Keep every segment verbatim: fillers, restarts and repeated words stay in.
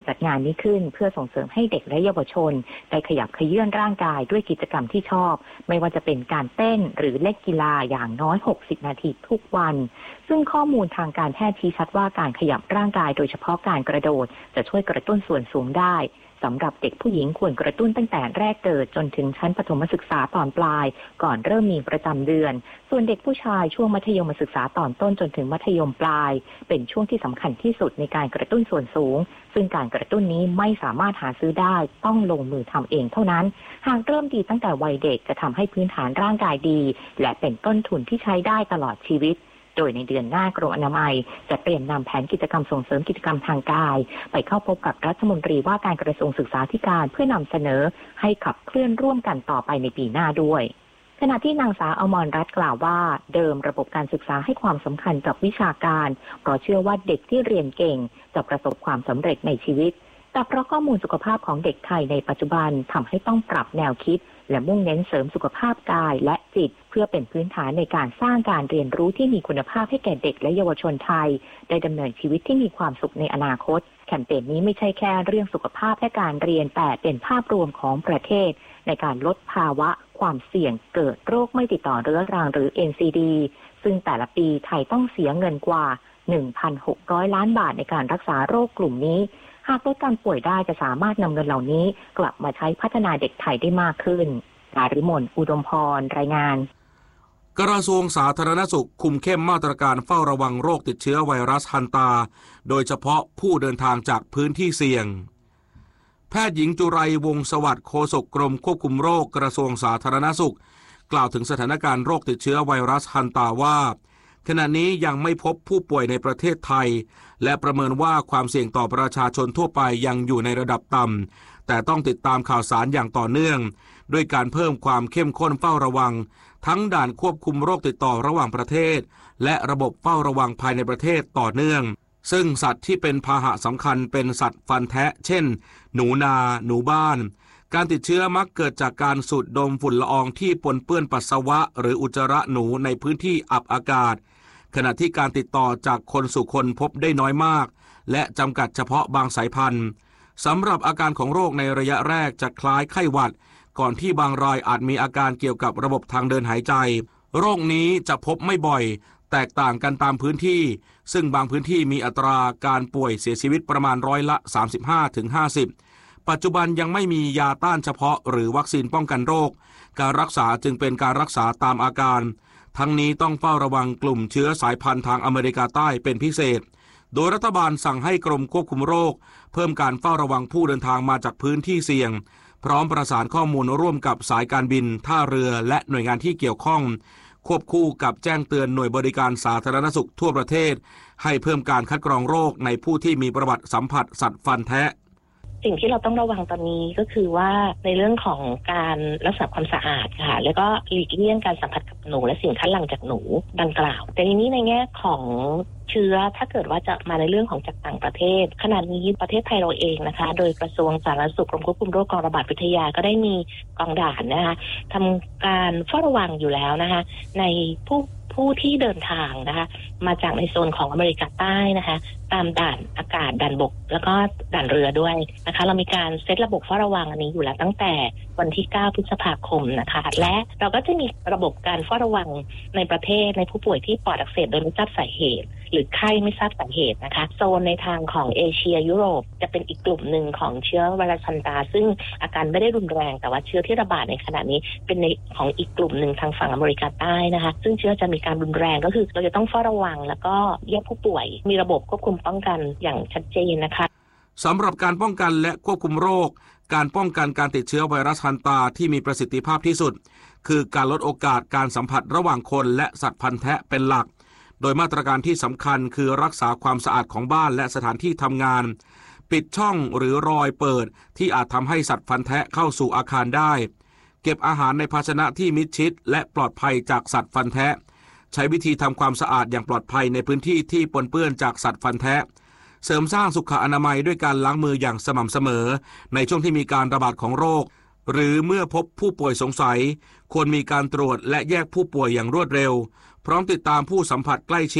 จัดงานนี้ขึ้นเพื่อส่งเสริมให้เด็กและเยาวชนได้ขยับเขยื้อนร่างกายด้วยกิจกรรมที่ชอบไม่ว่าจะเป็นการเต้นหรือเล่นกีฬาอย่างน้อยหกสิบนาทีทุกวันซึ่งข้อมูลทางการแพทย์ชี้ชัดว่าการขยับร่างกายโดยเฉพาะการกระโดดจะช่วยกระตุ้นส่วนสูงได้สำหรับเด็กผู้หญิงควรกระตุ้นตั้งแต่แรกเกิดจนถึงชั้นประถมศึกษาตอนปลายก่อนเริ่มมีประจำเดือนส่วนเด็กผู้ชายช่วงมัธยมศึกษาตอนต้นจนถึงมัธยมปลายเป็นช่วงที่สำคัญที่สุดในการกระตุ้นส่วนสูงซึ่งการกระตุ้นนี้ไม่สามารถหาซื้อได้ต้องลงมือทำเองเท่านั้นหากเริ่มดีตั้งแต่วัยเด็กจะทำให้พื้นฐานร่างกายดีและเป็นต้นทุนที่ใช้ได้ตลอดชีวิตโดยในเดือนหน้ากรมอนามัยจะเตรียมนำแผนกิจกรรมส่งเสริมกิจกรรมทางกายไปเข้าพบกับรัฐมนตรีว่าการกระทรวงศึกษาธิการเพื่อนำเสนอให้ขับเคลื่อนร่วมกันต่อไปในปีหน้าด้วยขณะที่นางสาวอมรรัตน์กล่าวว่าเดิมระบบการศึกษาให้ความสำคัญกับวิชาการเพราะเชื่อว่าเด็กที่เรียนเก่งจะประสบความสำเร็จในชีวิตแต่เพราะข้อมูลสุขภาพของเด็กไทยในปัจจุบันทำให้ต้องปรับแนวคิดและมุ่งเน้นเสริมสุขภาพกายและจิตเพื่อเป็นพื้นฐานในการสร้างการเรียนรู้ที่มีคุณภาพให้แก่เด็กและเยาวชนไทยได้ดำเนินชีวิตที่มีความสุขในอนาคตแคมเปญนี้ไม่ใช่แค่เรื่องสุขภาพและการเรียนแต่เป็นภาพรวมของประเทศในการลดภาวะความเสี่ยงเกิดโรคไม่ติดต่อเรื้อรังหรือ เอ็น ซี ดี ซึ่งแต่ละปีไทยต้องเสียเงินกว่า หนึ่งพันหกร้อย ล้านบาทในการรักษาโรคกลุ่มนี้หากลดการป่วยได้จะสามารถนำเงินเหล่านี้กลับมาใช้พัฒนาเด็กไทยได้มากขึ้นดาริมนอุดมพรรายงานกระทรวงสาธารณสุขคุมเข้มมาตรการเฝ้าระวังโรคติดเชื้อไวรัสฮันตาโดยเฉพาะผู้เดินทางจากพื้นที่เสี่ยงแพทย์หญิงจุไรวงศ์สวัสดิ์โฆษกกรมควบคุมโรคกระทรวงสาธารณสุขกล่าวถึงสถานการณ์โรคติดเชื้อไวรัสฮันตาว่าขณะนี้ยังไม่พบผู้ป่วยในประเทศไทยและประเมินว่าความเสี่ยงต่อประชาชนทั่วไปยังอยู่ในระดับต่ำแต่ต้องติดตามข่าวสารอย่างต่อเนื่องด้วยการเพิ่มความเข้มข้นเฝ้าระวังทั้งด่านควบคุมโรคติดต่อระหว่างประเทศและระบบเฝ้าระวังภายในประเทศต่อเนื่องซึ่งสัตว์ที่เป็นพาหะสำคัญเป็นสัตว์ฟันแทะเช่นหนูนาหนูบ้านการติดเชื้อมักเกิดจากการสูดดมฝุ่นละอองที่ปนเปื้อนปัสสาวะหรืออุจจาระหนูในพื้นที่อับอากาศขณะที่การติดต่อจากคนสู่คนพบได้น้อยมากและจำกัดเฉพาะบางสายพันธุ์สำหรับอาการของโรคในระยะแรกจะคล้ายไข้หวัดก่อนที่บางรายอาจมีอาการเกี่ยวกับระบบทางเดินหายใจโรคนี้จะพบไม่บ่อยแตกต่างกันตามพื้นที่ซึ่งบางพื้นที่มีอัตราการป่วยเสียชีวิตประมาณร้อยละ สามสิบห้าถึงห้าสิบ ปัจจุบันยังไม่มียาต้านเฉพาะหรือวัคซีนป้องกันโรคการรักษาจึงเป็นการรักษาตามอาการทั้งนี้ต้องเฝ้าระวังกลุ่มเชื้อสายพันธุ์ทางอเมริกาใต้เป็นพิเศษโดยรัฐบาลสั่งให้กรมควบคุมโรคเพิ่มการเฝ้าระวังผู้เดินทางมาจากพื้นที่เสี่ยงพร้อมประสานข้อมูลร่วมกับสายการบินท่าเรือและหน่วยงานที่เกี่ยวข้องควบคู่กับแจ้งเตือนหน่วยบริการสาธารณสุขทั่วประเทศให้เพิ่มการคัดกรองโรคในผู้ที่มีประวัติสัมผัสสัตว์ฟันแทะสิ่งที่เราต้องระวังตอนนี้ก็คือว่าในเรื่องของการรักษาความสะอาดค่ะแล้วก็หลีกเลี่ยงการสัมผัสกับหนูและสิ่งคัดหลั่งจากหนูดังกล่าวแต่ทีนี้ในแง่ของเชื้อถ้าเกิดว่าจะมาในเรื่องของจากต่างประเทศขณะนี้ประเทศไทยเราเองนะคะโดยกระทรวงสาธารณสุขกรมควบคุมโรคกองระบาดวิทยาก็ได้มีกองด่านนะคะทำการเฝ้าระวังอยู่แล้วนะคะในผู้ผู้ที่เดินทางนะคะมาจากในโซนของอเมริกาใต้นะคะตามด่านอากาศด่านบกแล้วก็ด่านเรือด้วยนะคะเรามีการเซตระบบเฝ้าระวังอันนี้อยู่แล้วตั้งแต่วันที่เก้าพฤษภาคมนะคะและเราก็จะมีระบบการเฝ้าระวังในประเทศในผู้ป่วยที่ปอดอักเสบโดยไม่ทราบสาเหตุหรือไข้ไม่ทราบสาเหตุนะคะโซนในทางของเอเชียยุโรปจะเป็นอีกกลุ่มหนึ่งของเชื้อไวรัสฮันตาซึ่งอาการไม่ได้รุนแรงแต่ว่าเชื้อที่ระบาดในขณะนี้เป็นในของอีกกลุ่มหนึ่งทางฝั่งอเมริกาใต้นะคะซึ่งเชื้อจะมีการรุนแรงก็คือเราจะต้องเฝ้าระวังแล้วก็แยกผู้ป่วยมีระบบควบคุมป้องกันอย่างชัดเจนนะคะสำหรับการป้องกันและควบคุมโรคการป้องกันการติดเชื้อไวรัสฮันตาที่มีประสิทธิภาพที่สุดคือการลดโอกาสการสัมผัสระหว่างคนและสัตว์พันธุ์แทะเป็นหลักโดยมาตรการที่สำคัญคือรักษาความสะอาดของบ้านและสถานที่ทำงานปิดช่องหรือรอยเปิดที่อาจทำให้สัตว์ฟันแทะเข้าสู่อาคารได้เก็บอาหารในภาชนะที่มิดชิดและปลอดภัยจากสัตว์ฟันแทะใช้วิธีทำความสะอาดอย่างปลอดภัยในพื้นที่ที่ปนเปื้อนจากสัตว์ฟันแทะเสริมสร้างสุขอนามัยด้วยการล้างมืออย่างสม่ำเสมอในช่วงที่มีการระบาดของโรคหรือเมื่อพบผู้ป่วยสงสัยควรมีการตรวจและแยกผู้ป่วยอย่างรวดเร็วพร้อมติดตามผู้สัมผัสใกล้ชิด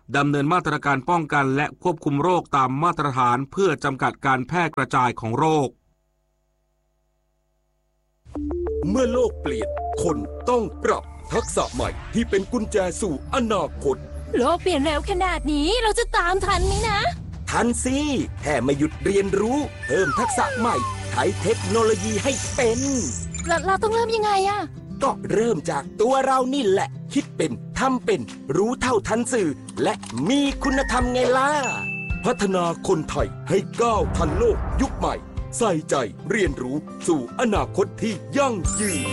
ดำเนินมาตรการป้องกันและควบคุมโรคตามมาตรฐานเพื่อจำกัดการแพร่กระจายของโรคเมื่อโลกเปลี่ยนคนต้องปรับทักษะใหม่ที่เป็นกุญแจสู่อนาคตโลกเปลี่ยนเร็วขนาดนี้เราจะตามทันไหมนะทันสิแค่ไม่หยุดเรียนรู้เพิ่มทักษะใหม่ใช้เทคโนโลยีให้เป็นเราเราต้องเริ่มยังไงอะก็เริ่มจากตัวเรานี่แหละคิดเป็นทำเป็นรู้เท่าทันสื่อและมีคุณธรรมไงล่ะพัฒนาคนไทยให้ก้าวทันโลกยุคใหม่ใส่ใจเรียนรู้สู่อนาคตที่ยั่งยืน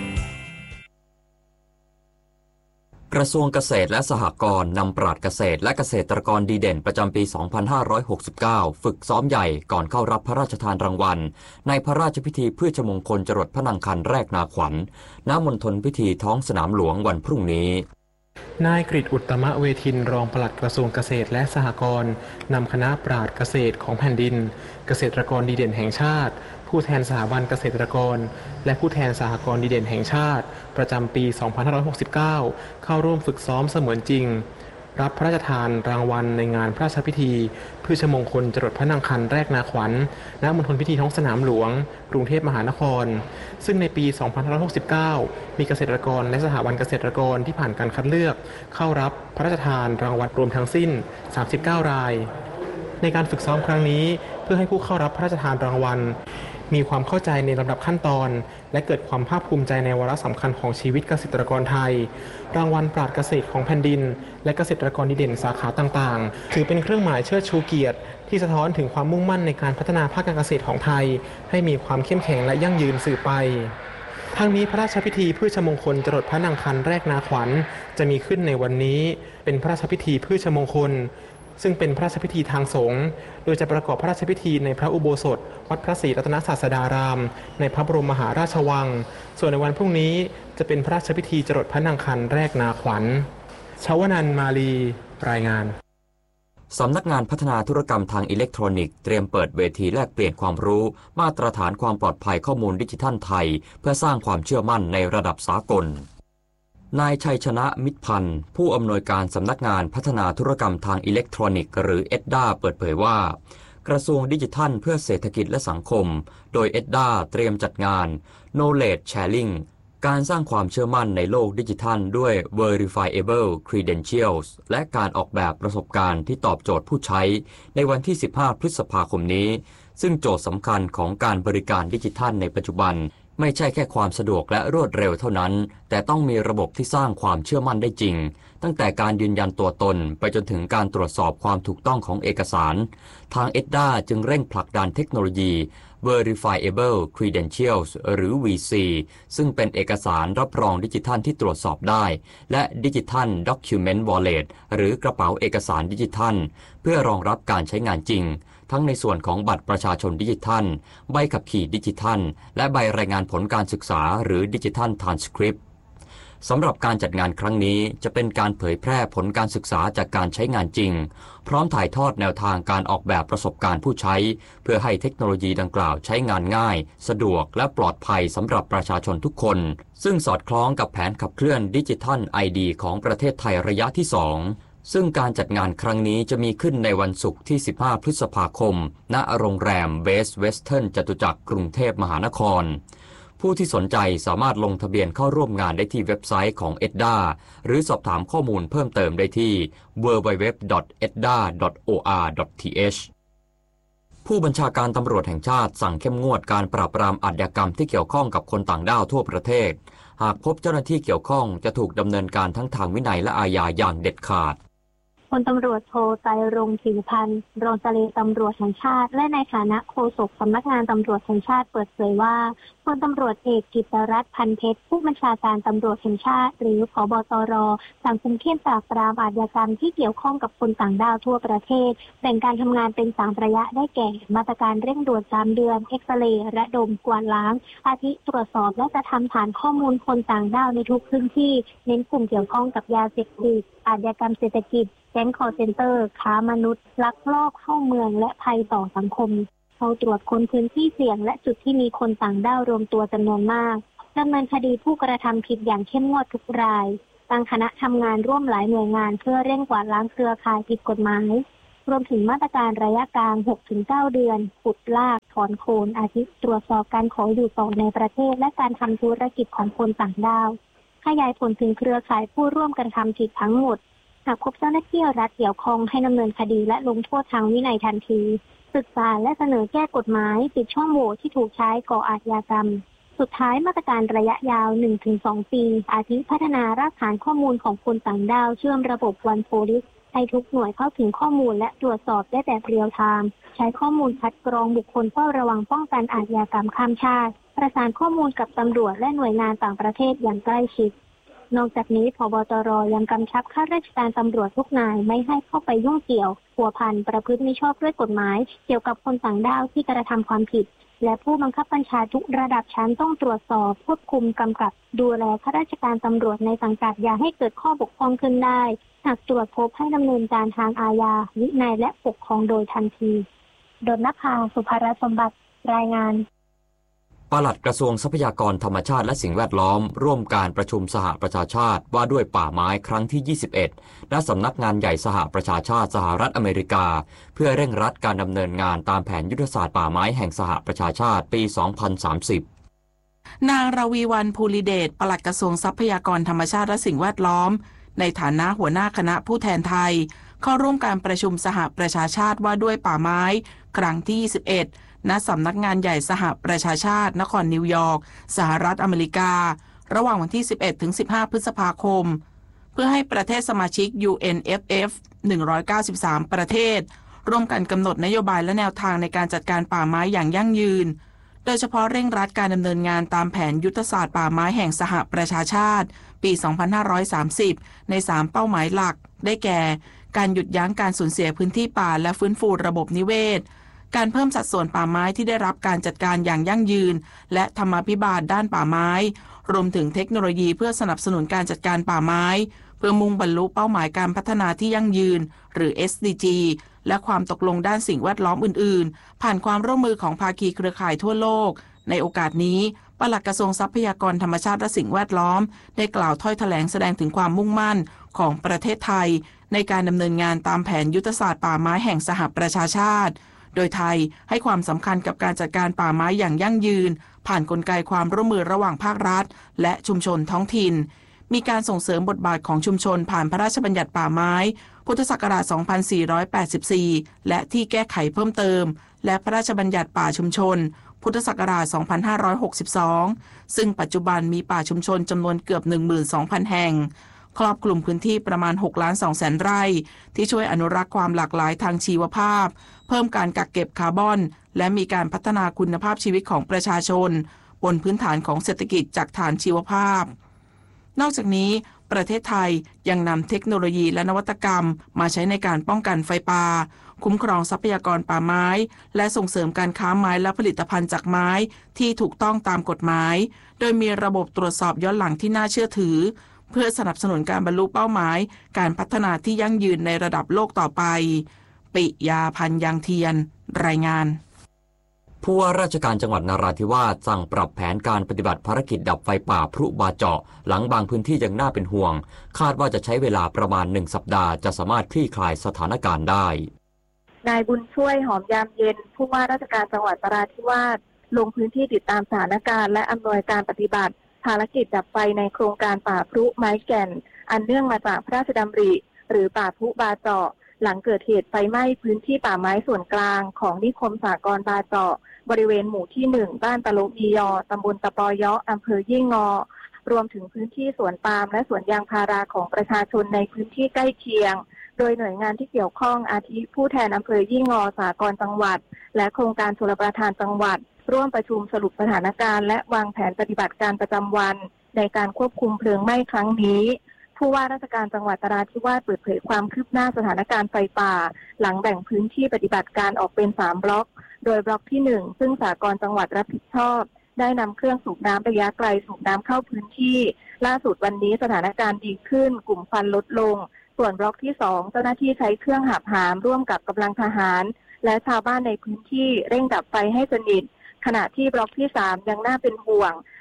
กระทรวงเกษตรและสหกรณ์นำปราชญ์เกษตรและเกษตรกรดีเด่นประจำปี สองพันห้าร้อยหกสิบเก้า ฝึกซ้อมใหญ่ก่อนเข้ารับพระราชทานรางวัลในพระราชพิธีพืชมงคลจรดพระนางคันแรกนาขวัญณมณฑลพิธีท้องสนามหลวงวันพรุ่งนี้นายกฤษอุตตมเวทินรองปลัดกระทรวงเกษตรและสหกรณ์นำคณะปราชญ์เกษตรของแผ่นดินเกษตรกรดีเด่นแห่งชาติผู้แทนสถาบันเกษตรกรและผู้แทนสหกรณ์ดีเด่นแห่งชาติประจำปี สองพันห้าร้อยหกสิบเก้า เข้าร่วมฝึกซ้อมเสมือนจริงรับพระราชทานรางวัลในงานพระราชพิธีพืชมงคลจรดพระนางคันแรกนาขวัญณมณฑลพิธีท้องสนามหลวงกรุงเทพมหานครซึ่งในปี สองพันห้าร้อยหกสิบเก้า มีเกษตรกรและสถาบันเกษตรกรที่ผ่านการคัดเลือกเข้ารับพระราชทานรางวัลรวมทั้งสิ้นสามสิบเก้ารายในการฝึกซ้อมครั้งนี้เพื่อให้ผู้เข้ารับพระราชทานรางวัลมีความเข้าใจในลำดับขั้นตอนและเกิดความภาคภูมิใจในวาระสำคัญของชีวิตเกษตรกรไทยรางวัลปราชญ์เกษตรของแผ่นดินและเกษตรกรดีเด่นสาขาต่างๆถือเป็นเครื่องหมายเชิดชูเกียรติที่สะท้อนถึงความมุ่งมั่นในการพัฒนาภาคการเกษตรของไทยให้มีความเข้มแข็งและยั่งยืนสืบไปทั้งนี้พระราชพิธีพืชมงคลจรดพระนางคันแรกนาขวัญจะมีขึ้นในวันนี้เป็นพระราชพิธีพืชมงคลซึ่งเป็นพระราชพิธีทางสงฆ์โดยจะประกอบพระราชพิธีในพระอุโบสถวัดพระศรีรัตนศาสดารามในพระบรมมหาราชวังส่วนในวันพรุ่งนี้จะเป็นพระราชพิธีจรดพระนางคันแรกนาขวัญชวนันท์มาลีรายงานสำนักงานพัฒนาธุรกรรมทางอิเล็กทรอนิกส์เตรียมเปิดเวทีแลกเปลี่ยนความรู้มาตรฐานความปลอดภัยข้อมูลดิจิทัลไทยเพื่อสร้างความเชื่อมั่นในระดับสากลนายชัยชนะมิตรพันธ์ผู้อำนวยการสำนักงานพัฒนาธุรกรรมทางอิเล็กทรอนิกส์หรือ เอดดา เปิดเผยว่ากระทรวงดิจิทัลเพื่อเศรษฐกิจและสังคมโดย เอดดา เตรียมจัดงาน Knowledge Sharing การสร้างความเชื่อมั่นในโลกดิจิทัลด้วย Verifiable Credentials และการออกแบบประสบการณ์ที่ตอบโจทย์ผู้ใช้ในวันที่ สิบห้า พฤษภาคมนี้ซึ่งโจทย์สำคัญของการบริการดิจิทัลในปัจจุบันไม่ใช่แค่ความสะดวกและรวดเร็วเท่านั้นแต่ต้องมีระบบที่สร้างความเชื่อมั่นได้จริงตั้งแต่การยืนยันตัวตนไปจนถึงการตรวจสอบความถูกต้องของเอกสารทาง เอดดา จึงเร่งผลักดันเทคโนโลยี Verifiable Credentials หรือ วี ซี ซึ่งเป็นเอกสารรับรองดิจิทัลที่ตรวจสอบได้และ Digital Document Wallet หรือกระเป๋าเอกสารดิจิทัลเพื่อรองรับการใช้งานจริงทั้งในส่วนของบัตรประชาชนดิจิทัลใบขับขี่ดิจิทัลและใบรายงานผลการศึกษาหรือดิจิทัลทรานสคริปต์สำหรับการจัดงานครั้งนี้จะเป็นการเผยแพร่ผลการศึกษาจากการใช้งานจริงพร้อมถ่ายทอดแนวทางการออกแบบประสบการณ์ผู้ใช้เพื่อให้เทคโนโลยีดังกล่าวใช้งานง่ายสะดวกและปลอดภัยสำหรับประชาชนทุกคนซึ่งสอดคล้องกับแผนขับเคลื่อนดิจิทัล ไอ ดี ของประเทศไทยระยะที่สองซึ่งการจัดงานครั้งนี้จะมีขึ้นในวันศุกร์ที่ สิบห้า พฤษภาคมณโรงแรมเบสเวสเทิร์นจตุจักรกรุงเทพมหานครผู้ที่สนใจสามารถลงทะเบียนเข้าร่วมงานได้ที่เว็บไซต์ของ เอดดา หรือสอบถามข้อมูลเพิ่มเติมได้ที่ ดับเบิลยู ดับเบิลยู ดับเบิลยู ดอท เอดดา ดอท โอ อาร์ ดอท ที เอช ผู้บัญชาการตำรวจแห่งชาติสั่งเข้มงวดการปราบปรามอาชญากรรมที่เกี่ยวข้องกับคนต่างด้าวทั่วประเทศหากพบเจ้าหน้าที่เกี่ยวข้องจะถูกดำเนินการทั้งทางวินัยและอาญาอย่างเด็ดขาดพลตำรวจโทไตรรงค์ ผิวพันธ์รองเจรตำรวจแห่งชาติและในฐานะโฆษกสำนักงานตำรวจแห่งชาติเปิดเผยว่าพลตำรวจเอกกิตติรัตน์พันเพชรผู้บัญชาการตำรวจแห่งชาติหรือผบตรสั่งคุมเข้มปราบปรามอาชญากรรมที่เกี่ยวข้องกับคนต่างด้าวทั่วประเทศแบ่งการทำงานเป็นสามระยะได้แก่มาตรการเร่งด่วนสามเดือนเอ็กซเรย์ระดมกวาดล้างอาทิตรวจสอบและจะทำฐานข้อมูลคนต่างด้าวในทุกพื้นที่เน้นกลุ่มเกี่ยวข้องกับยาเสพติดอาชญากรรมเศรษฐกิจแก๊งคอลเซ็นเตอร์ค้ามนุษย์ลักลอบเข้าเมืองและภัยต่อสังคมเข้าตรวจค้นพื้นที่เสี่ยงและจุดที่มีคนต่างด้าวรวมตัวจำนวนมากดำเนินคดีผู้กระทำผิดอย่างเข้มงวดทุกรายตั้งคณะทำงานร่วมหลายหน่วยงานเพื่อเร่งกวาดล้างเครือข่ายผิดกฎหมายรวมถึงมาตรการระยะกลาง หกถึงเก้า เดือนขุดลากถอนโคนอาทิตรวจสอบการขออยู่ต่อในประเทศและการทำธุรกิจของคนต่างด้าวขยายผลถึงเครือข่ายผู้ร่วมกระทำผิดทั้งหมดหากพบเจ้าหน้าที่รัฐเกี่ยวข้องให้ดำเนินคดีและลงโทษทางวินัยทันทีศึกษาและเสนอแก้กฎหมายปิดช่องโหว่ที่ถูกใช้ก่ออาชญากรรมสุดท้ายมาตรการระยะยาว หนึ่งถึงสอง ปีอาทิพัฒนารากฐานข้อมูลของคนต่างด้าวเชื่อมระบบ One Police ให้ทุกหน่วยเข้าถึงข้อมูลและตรวจสอบได้แบบเรียลไทม์ใช้ข้อมูลคัดกรองบุคคลเฝ้าระวังป้องกันอาชญากรรมข้ามชาติประสานข้อมูลกับตำรวจและหน่วยงานต่างประเทศอย่างใกล้ชิดนอกจากนี้ผบ.ตร.ยังกำชับข้าราชการตำรวจทุกนายไม่ให้เข้าไปยุ่งเกี่ยวผัวพันประพฤติมิชอบด้วยกฎหมายเกี่ยวกับคนต่างด้าวที่กระทำความผิดและผู้บังคับบัญชาทุกระดับชั้นต้องตรวจสอบควบคุมกำกับดูแลข้าราชการตำรวจในสังกัดอย่าให้เกิดข้อบกพร่องขึ้นได้หากตรวจพบให้ดำเนินการทางอาญาวินัยและปกครองโดยทันทีดลนภา สุภรสมบัติรายงานปลัดกระทรวงทรัพยากรธรรมชาติและสิ่งแวดล้อมร่วมการประชุมสหประชาชาติว่าด้วยป่าไม้ครั้งที่ ยี่สิบเอ็ด ณ สำนักงานใหญ่สหประชาชาติสหรัฐอเมริกาเพื่อเร่งรัดการดำเนินงานตามแผนยุทธศาสตร์ป่าไม้แห่งสหประชาชาติปี สองพันสามสิบนางราวีวรรณ ภูริเดชปลัดกระทรวงทรัพยากรธรรมชาติและสิ่งแวดล้อมในฐานะหัวหน้าคณะผู้แทนไทยเข้าร่วมการประชุมสหประชาชาติว่าด้วยป่าไม้ครั้งที่ ยี่สิบเอ็ดณ สำนักงานใหญ่สหประชาชาตินครนิวยอร์กสหรัฐอเมริการะหว่างวันที่ สิบเอ็ดถึงสิบห้า พฤษภาคมเพื่อให้ประเทศสมาชิก ยู เอ็น เอฟ เอฟ หนึ่งร้อยเก้าสิบสาม ประเทศร่วมกันกำหนดนโยบายและแนวทางในการจัดการป่าไม้อย่างยั่งยืนโดยเฉพาะเร่งรัดการดำเนินงานตามแผนยุทธศาสตร์ป่าไม้แห่งสหประชาชาติปี สองพันห้าร้อยสามสิบ ใน สาม เป้าหมายหลักได้แก่การหยุดยั้งการสูญเสียพื้นที่ป่าและฟื้นฟูระบบนิเวศการเพิ่มสัดส่วนป่าไม้ที่ได้รับการจัดการอย่างยั่งยืนและธรรมาภิบาลด้านป่าไม้รวมถึงเทคโนโลยีเพื่อสนับสนุนการจัดการป่าไม้เพื่อมุ่งบรรลุเป้าหมายการพัฒนาที่ยั่งยืนหรือ เอส ดี จี และความตกลงด้านสิ่งแวดล้อมอื่นๆผ่านความร่วมมือของภาคีเครือข่ายทั่วโลกในโอกาสนี้ปลัดกระทรวงทรัพยากรธรรมชาติและสิ่งแวดล้อมได้กล่าวถ้อยแถลงแสดงถึงความมุ่งมั่นของประเทศไทยในการดำเนินงานตามแผนยุทธศาสตร์ป่าไม้แห่งสหประชาชาติโดยไทยให้ความสำคัญกับการจัดการป่าไม้อย่างยั่งยืนผ่านกลไกความร่วมมือระหว่างภาครัฐและชุมชนท้องถิ่นมีการส่งเสริมบทบาทของชุมชนผ่านพระราชบัญญัติป่าไม้พุทธศักราช สองพันสี่ร้อยแปดสิบสี่ และที่แก้ไขเพิ่มเติมและพระราชบัญญัติป่าชุมชนพุทธศักราช สองพันห้าร้อยหกสิบสอง ซึ่งปัจจุบันมีป่าชุมชนจำนวนเกือบ หนึ่งหมื่นสองพัน แห่งครอบคลุมพื้นที่ประมาณ หกล้านสองแสน ไร่ที่ช่วยอนุรักษ์ความหลากหลายทางชีวภาพเพิ่มการกักเก็บคาร์บอนและมีการพัฒนาคุณภาพชีวิตของประชาชนบนพื้นฐานของเศรษฐกิจจากฐานชีวภาพนอกจากนี้ประเทศไทยยังนำเทคโนโลยีและนวัตกรรมมาใช้ในการป้องกันไฟป่าคุ้มครองทรัพยากรป่าไม้และส่งเสริมการค้าไม้และผลิตภัณฑ์จากไม้ที่ถูกต้องตามกฎหมายโดยมีระบบตรวจสอบย้อนหลังที่น่าเชื่อถือเพื่อสนับสนุนการบรรลุเป้าหมายการพัฒนาที่ยั่งยืนในระดับโลกต่อไปปิยาพันธ์ยังเทียนรายงานผู้ว่าราชการจังหวัดนราธิวาสสั่งปรับแผนการปฏิบัติภารกิจดับไฟป่าพลุบาเจาะหลังบางพื้นที่ยังน่าเป็นห่วงคาดว่าจะใช้เวลาประมาณหนึ่งสัปดาห์จะสามารถคลี่คลายสถานการณ์ได้นายบุญช่วยหอมยามเย็นผู้ว่าราชการจังหวัดนราธิวาสลงพื้นที่ติดตามสถานการณ์และอำนวยการปฏิบัติภารกิจดับไฟในโครงการป่าพลุไม้แก่นอันเนื่องมาจากพระราชดำริหรือป่าพลุบาเจาะหลังเกิดเหตุไฟไหม้พื้นที่ป่าไม้ส่วนกลางของนิคมสหกรณ์บาเจาะบริเวณหมู่ที่หนึ่งบ้านตะลุมียอตำบลตะปอยออำเภอยี่งอรวมถึงพื้นที่สวนปาล์มและสวนยางพาราของประชาชนในพื้นที่ใกล้เคียงโดยหน่วยงานที่เกี่ยวข้องอาทิผู้แทนอำเภอยี่งอสหกรณ์จังหวัดและโครงการชลประทานจังหวัดร่วมประชุมสรุปสถานการณ์และวางแผนปฏิบัติการประจำวันในการควบคุมเพลิงไหม้ครั้งนี้ผู้ว่าราชการจังหวัดนราธิวาสเปิดเผยความคืบหน้าสถานการณ์ไฟป่าหลังแบ่งพื้นที่ปฏิบัติการออกเป็นสามบล็อกโดยบล็อกที่หนึ่งซึ่งสหกรณ์จังหวัดรับผิดชอบได้นำเครื่องสูบน้ำระยะไกลสูบน้ำเข้าพื้นที่ล่าสุดวันนี้สถานการณ์ดีขึ้นกลุ่มควันลดลงส่วนบล็อกที่สองเจ้าหน้าที่ใช้เครื่องหับหามร่วมกับกำลังทหารและชาวบ้านในพื้นที่เร่งดับไฟให้สนิทขณะที่บล็อกที่สามยังน่าเป็นห่วง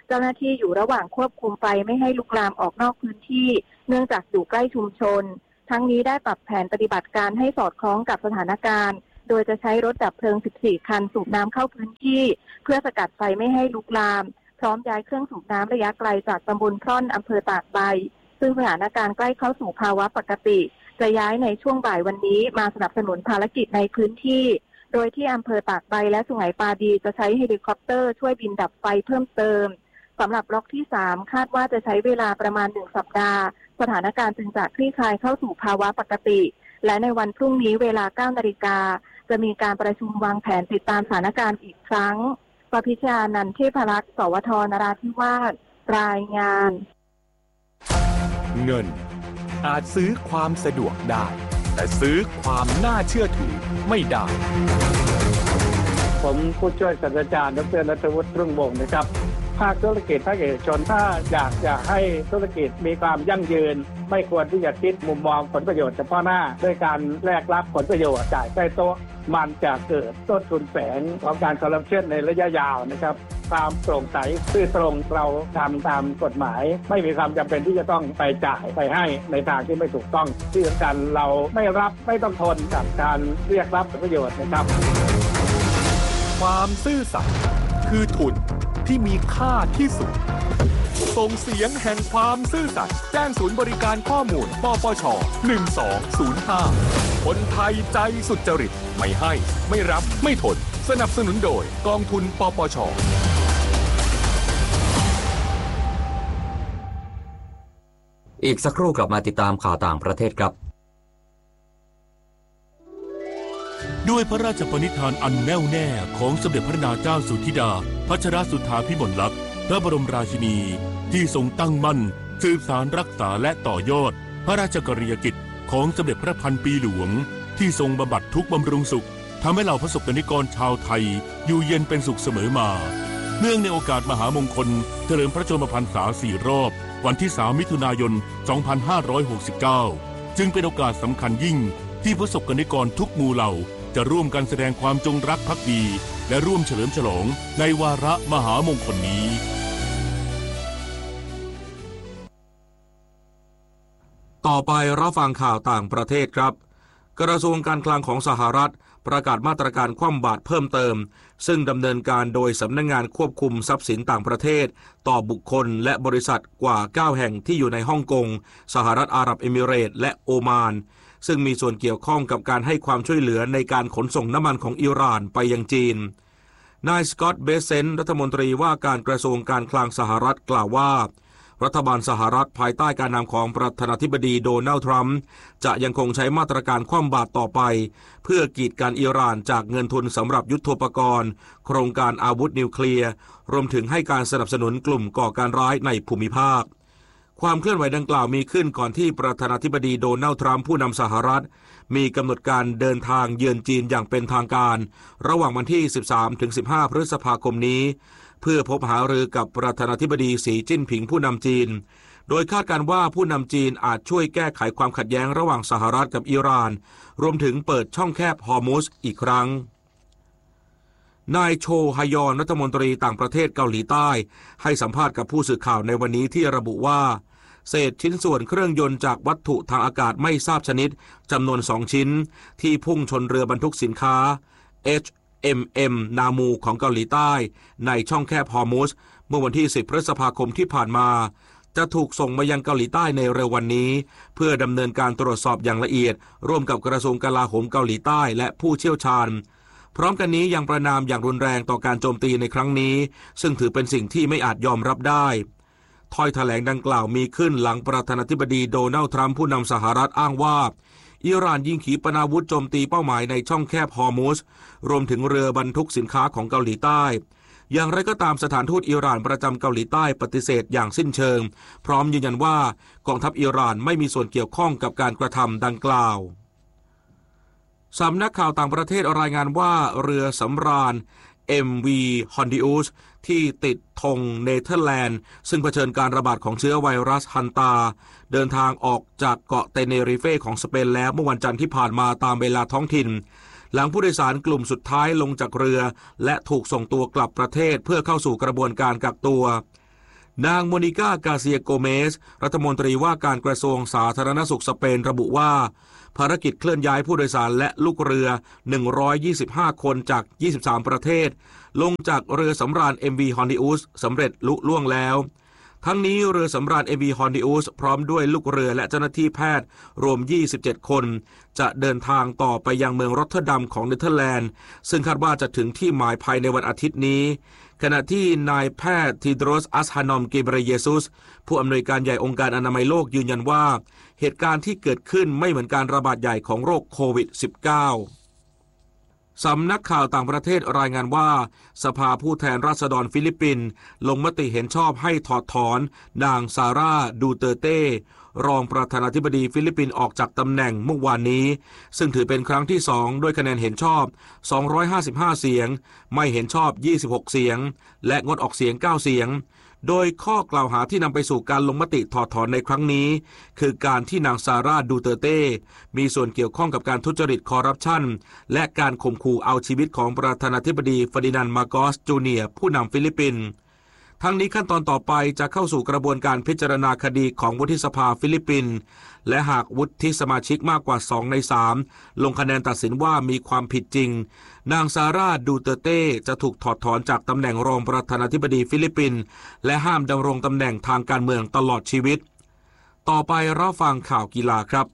เจ้าหน้าที่อยู่ระหว่างควบคุมไฟไม่ให้ลุกลามออกนอกพื้นที่เนื่องจากอยู่ใกล้ชุมชนทั้งนี้ได้ปรับแผนปฏิบัติการให้สอดคล้องกับสถานการณ์โดยจะใช้รถดับเพลิงสิบสี่คันสูบน้ำเข้าพื้นที่เพื่อสกัดไฟไม่ให้ลุกลามพร้อมย้ายเครื่องสูบน้ำระยะไกลจากตำบลพร่อนอำเภอตากใบซึ่งสถานการณ์ใกล้เข้าสู่ภาวะปกติจะย้ายในช่วงบ่ายวันนี้มาสนับสนุนภารกิจในพื้นที่โดยที่อำเภอตากใบและสุไหงปาดีจะใช้เฮลิคอปเตอร์ช่วยบินดับไฟเพิ่มเติมสำหรับล็อกที่สามคาดว่าจะใช้เวลาประมาณหนึ่งสัปดาห์สถานการณ์จึงจะคลี่คลายเข้าสู่ภาวะปกติและในวันพรุ่งนี้เวลา เก้านาฬิกาจะมีการประชุมวางแผนติดตามสถานการณ์อีกครั้งปพิชานันท์ เทพรักษ์ สวท นราธิวาสรายงานเงินอาจซื้อความสะดวกได้แต่ซื้อความน่าเชื่อถือไม่ได้ผมผู้ช่วยศาสตราจารย์ดร.ณัฐวุฒิ รุ่งวงศ์นะครับภาคธุรกิจภาคเอกชนถ้าอยากจะให้ธุรกิจมีความยั่งยืนไม่ควรที่จะคิดมุมมองผลประโยชน์เฉพาะหน้าด้วยการแลกรับผลประโยชน์จ่ายใต้โต๊ะมันจะเกิดต้นทุนแฝงของการคอร์รัปชันในระยะยาวนะครับความโปร่งใสซื่อตรงเราทำตามกฎหมายไม่มีความจำเป็นที่จะต้องไปจ่ายไปให้ในทางที่ไม่ถูกต้องที่สำคัญเราไม่รับไม่ต้องทนกับการเรียกรับผลประโยชน์นะครับความซื่อสัตย์คือทุนที่มีค่าที่สุดส่งเสียงแห่งความซื่อสัตย์แจ้งศูนย์บริการข้อมูลปปชหนึ่งสองศูนย์ห้าคนไทยใจสุจริตไม่ให้ไม่รับไม่ทนสนับสนุนโดยกองทุนปปชอีกสักครู่กลับมาติดตามข่าวต่างประเทศครับด้วยพระราชปณิธานอันแน่วแน่ของสมเด็จพระนางเจ้าสุธิดาพัชรสุธาภิมลลักษณ์พระบรมราชินีที่ทรงตั้งมั่นสืบสานรักษาและต่อยอดพระราชกรณียกิจของสมเด็จพระพันปีหลวงที่ทรงบำบัดทุกข์บำรุงสุขทำให้เหล่าพระสกนิกรชาวไทยอยู่เย็นเป็นสุขเสมอมาเนื่องในโอกาสมหามงคลเฉลิมพระชนมพรรษาสี่รอบวันที่สามมิถุนายนสองพันห้าร้อยหกสิบเก้าจึงเป็นโอกาสสำคัญยิ่งที่พระสกนิกรทุกหมู่เหล่าจะร่วมกันแสดงความจงรักภักดีและร่วมเฉลิมฉลองในวาระมหามงคลนี้ต่อไปรับฟังข่าวต่างประเทศครับกระทรวงการคลังของสหรัฐประกาศมาตรการคว่ำบาตรเพิ่มเติมซึ่งดำเนินการโดยสำนักงานควบคุมทรัพย์สินต่างประเทศต่อบุคคลและบริษัทกว่าเก้าแห่งที่อยู่ในฮ่องกงสหรัฐอาหรับเอมิเรตส์และโอมานซึ่งมีส่วนเกี่ยวข้องกับการให้ความช่วยเหลือในการขนส่งน้ำมันของอิหร่านไปยังจีนนายสกอตต์ เบเซนต์รัฐมนตรีว่าการกระทรวงการคลังสหรัฐกล่าวว่ารัฐบาลสหรัฐภายใต้การนำของประธานาธิบดีโดนัลด์ทรัมป์จะยังคงใช้มาตรการคว่ำบาตรต่อไปเพื่อกีดกันอิหร่านจากเงินทุนสำหรับยุทโธปกรณ์โครงการอาวุธนิวเคลียร์รวมถึงให้การสนับสนุนกลุ่มก่อการร้ายในภูมิภาคความเคลื่อนไหวดังกล่าวมีขึ้นก่อนที่ประธานาธิบดีโดนัลด์ทรัมป์ผู้นำสหรัฐมีกำหนดการเดินทางเยือนจีนอย่างเป็นทางการระหว่างวันที่ สิบสามถึงสิบห้า พฤษภาคมนี้เพื่อพบหารือกับประธานาธิบดีสีจิ้นผิงผู้นำจีนโดยคาดการว่าผู้นำจีนอาจช่วยแก้ไขความขัดแย้งระหว่างสหรัฐกับอิหร่านรวมถึงเปิดช่องแคบฮอร์มุซอีกครั้งนายโชฮยอนรัฐมนตรีต่างประเทศเกาหลีใต้ให้สัมภาษณ์กับผู้สื่อข่าวในวันนี้ที่ระบุว่าเศษชิ้นส่วนเครื่องยนต์จากวัตถุทางอากาศไม่ทราบชนิดจำนวนสองชิ้นที่พุ่งชนเรือบรรทุกสินค้า เอช เอ็ม เอ็ม นามูของเกาหลีใต้ในช่องแคบฮอร์มุซเมื่อวันที่สิบพฤษภาคมที่ผ่านมาจะถูกส่งมายังเกาหลีใต้ในเร็ววันนี้เพื่อดำเนินการตรวจสอบอย่างละเอียดร่วมกับกระทรวงกลาโหมเกาหลีใต้และผู้เชี่ยวชาญพร้อมกันนี้ยังประณามอย่างรุนแรงต่อการโจมตีในครั้งนี้ซึ่งถือเป็นสิ่งที่ไม่อาจยอมรับได้ถ้อยแถลงดังกล่าวมีขึ้นหลังประธานาธิบดีโดนัลด์ทรัมป์ผู้นำสหรัฐอ้างว่าอิหร่านยิงขีปนาวุธโจมตีเป้าหมายในช่องแคบฮอร์มุซรวมถึงเรือบรรทุกสินค้าของเกาหลีใต้อย่างไรก็ตามสถานทูตอิหร่านประจำเกาหลีใต้ปฏิเสธอย่างสิ้นเชิงพร้อมยืนยันว่ากองทัพอิหร่านไม่มีส่วนเกี่ยวข้องกับการกระทำดังกล่าวสำนักข่าวต่างประเทศรายงานว่าเรือสำราญ เอ็ม วี Hondius ที่ติดธงเนเธอร์แลนด์ซึ่งเผชิญการระบาดของเชื้อไวรัสฮันตาเดินทางออกจากเกาะเตเนริเฟของสเปนแล้วเมื่อวันจันทร์ที่ผ่านมาตามเวลาท้องถิ่นหลังผู้โดยสารกลุ่มสุดท้ายลงจากเรือและถูกส่งตัวกลับประเทศเพื่อเข้าสู่กระบวนการกักตัวนางโมนิก้ากาเซียโกเมสรัฐมนตรีว่าการกระทรวงสาธารณสุขสเปนระบุว่าภารกิจเคลื่อนย้ายผู้โดยสารและลูกเรือหนึ่งร้อยยี่สิบห้าคนจากยี่สิบสามประเทศลงจากเรือสำราญ เอ็ม วี Hondius สำเร็จลุล่วงแล้วทั้งนี้เรือสำราญ เอ็ม วี Hondius พร้อมด้วยลูกเรือและเจ้าหน้าที่แพทย์รวมยี่สิบเจ็ดคนจะเดินทางต่อไปยังเมืองรอตเทอร์ดัมของเนเธอร์แลนด์ซึ่งคาดว่าจะถึงที่หมายภายในวันอาทิตย์นี้ขณะที่นายแพทย์ทีโดรสอัสฮานอม เกเบรเยซุสผู้อำนวยการใหญ่องค์การอนามัยโลกยืนยันว่าเหตุการณ์ที่เกิดขึ้นไม่เหมือนการระบาดใหญ่ของโรคโควิด สิบเก้า สำนักข่าวต่างประเทศรายงานว่าสภาผู้แทนราษฎรฟิลิปปินส์ลงมติเห็นชอบให้ถอดถอนนางซาร่าดูเตอร์เต้รองประธานาธิบดีฟิลิปปินส์ออกจากตำแหน่งเมื่อวานนี้ซึ่งถือเป็นครั้งที่สองด้วยคะแนนเห็นชอบสองร้อยห้าสิบห้าเสียงไม่เห็นชอบยี่สิบหกเสียงและงดออกเสียงเก้าเสียงโดยข้อกล่าวหาที่นำไปสู่การลงมติถอดถอนในครั้งนี้คือการที่นางซาร่าดูเตอร์เต้มีส่วนเกี่ยวข้องกับการทุจริตคอร์รัปชันและการข่มขู่เอาชีวิตของประธานาธิบดีเฟอร์ดินานด์ มาโกส จูเนียร์ผู้นำฟิลิปปินส์ทั้งนี้ขั้นตอนต่อไปจะเข้าสู่กระบวนการพิจารณาคดีของวุฒิสภาฟิลิปปินส์และหากวุฒิสมาชิกมากกว่าสองในสามลงคะแนนตัดสินว่ามีความผิดจริงนางซาร่าดูเตอร์เต้จะถูกถอดถอนจากตำแหน่งรองประธานาธิบดีฟิลิปปินส์และห้ามดำรงตำแหน่งทางการเมืองตลอดชีวิตต่อไปรับฟังข่าวกีฬาครับ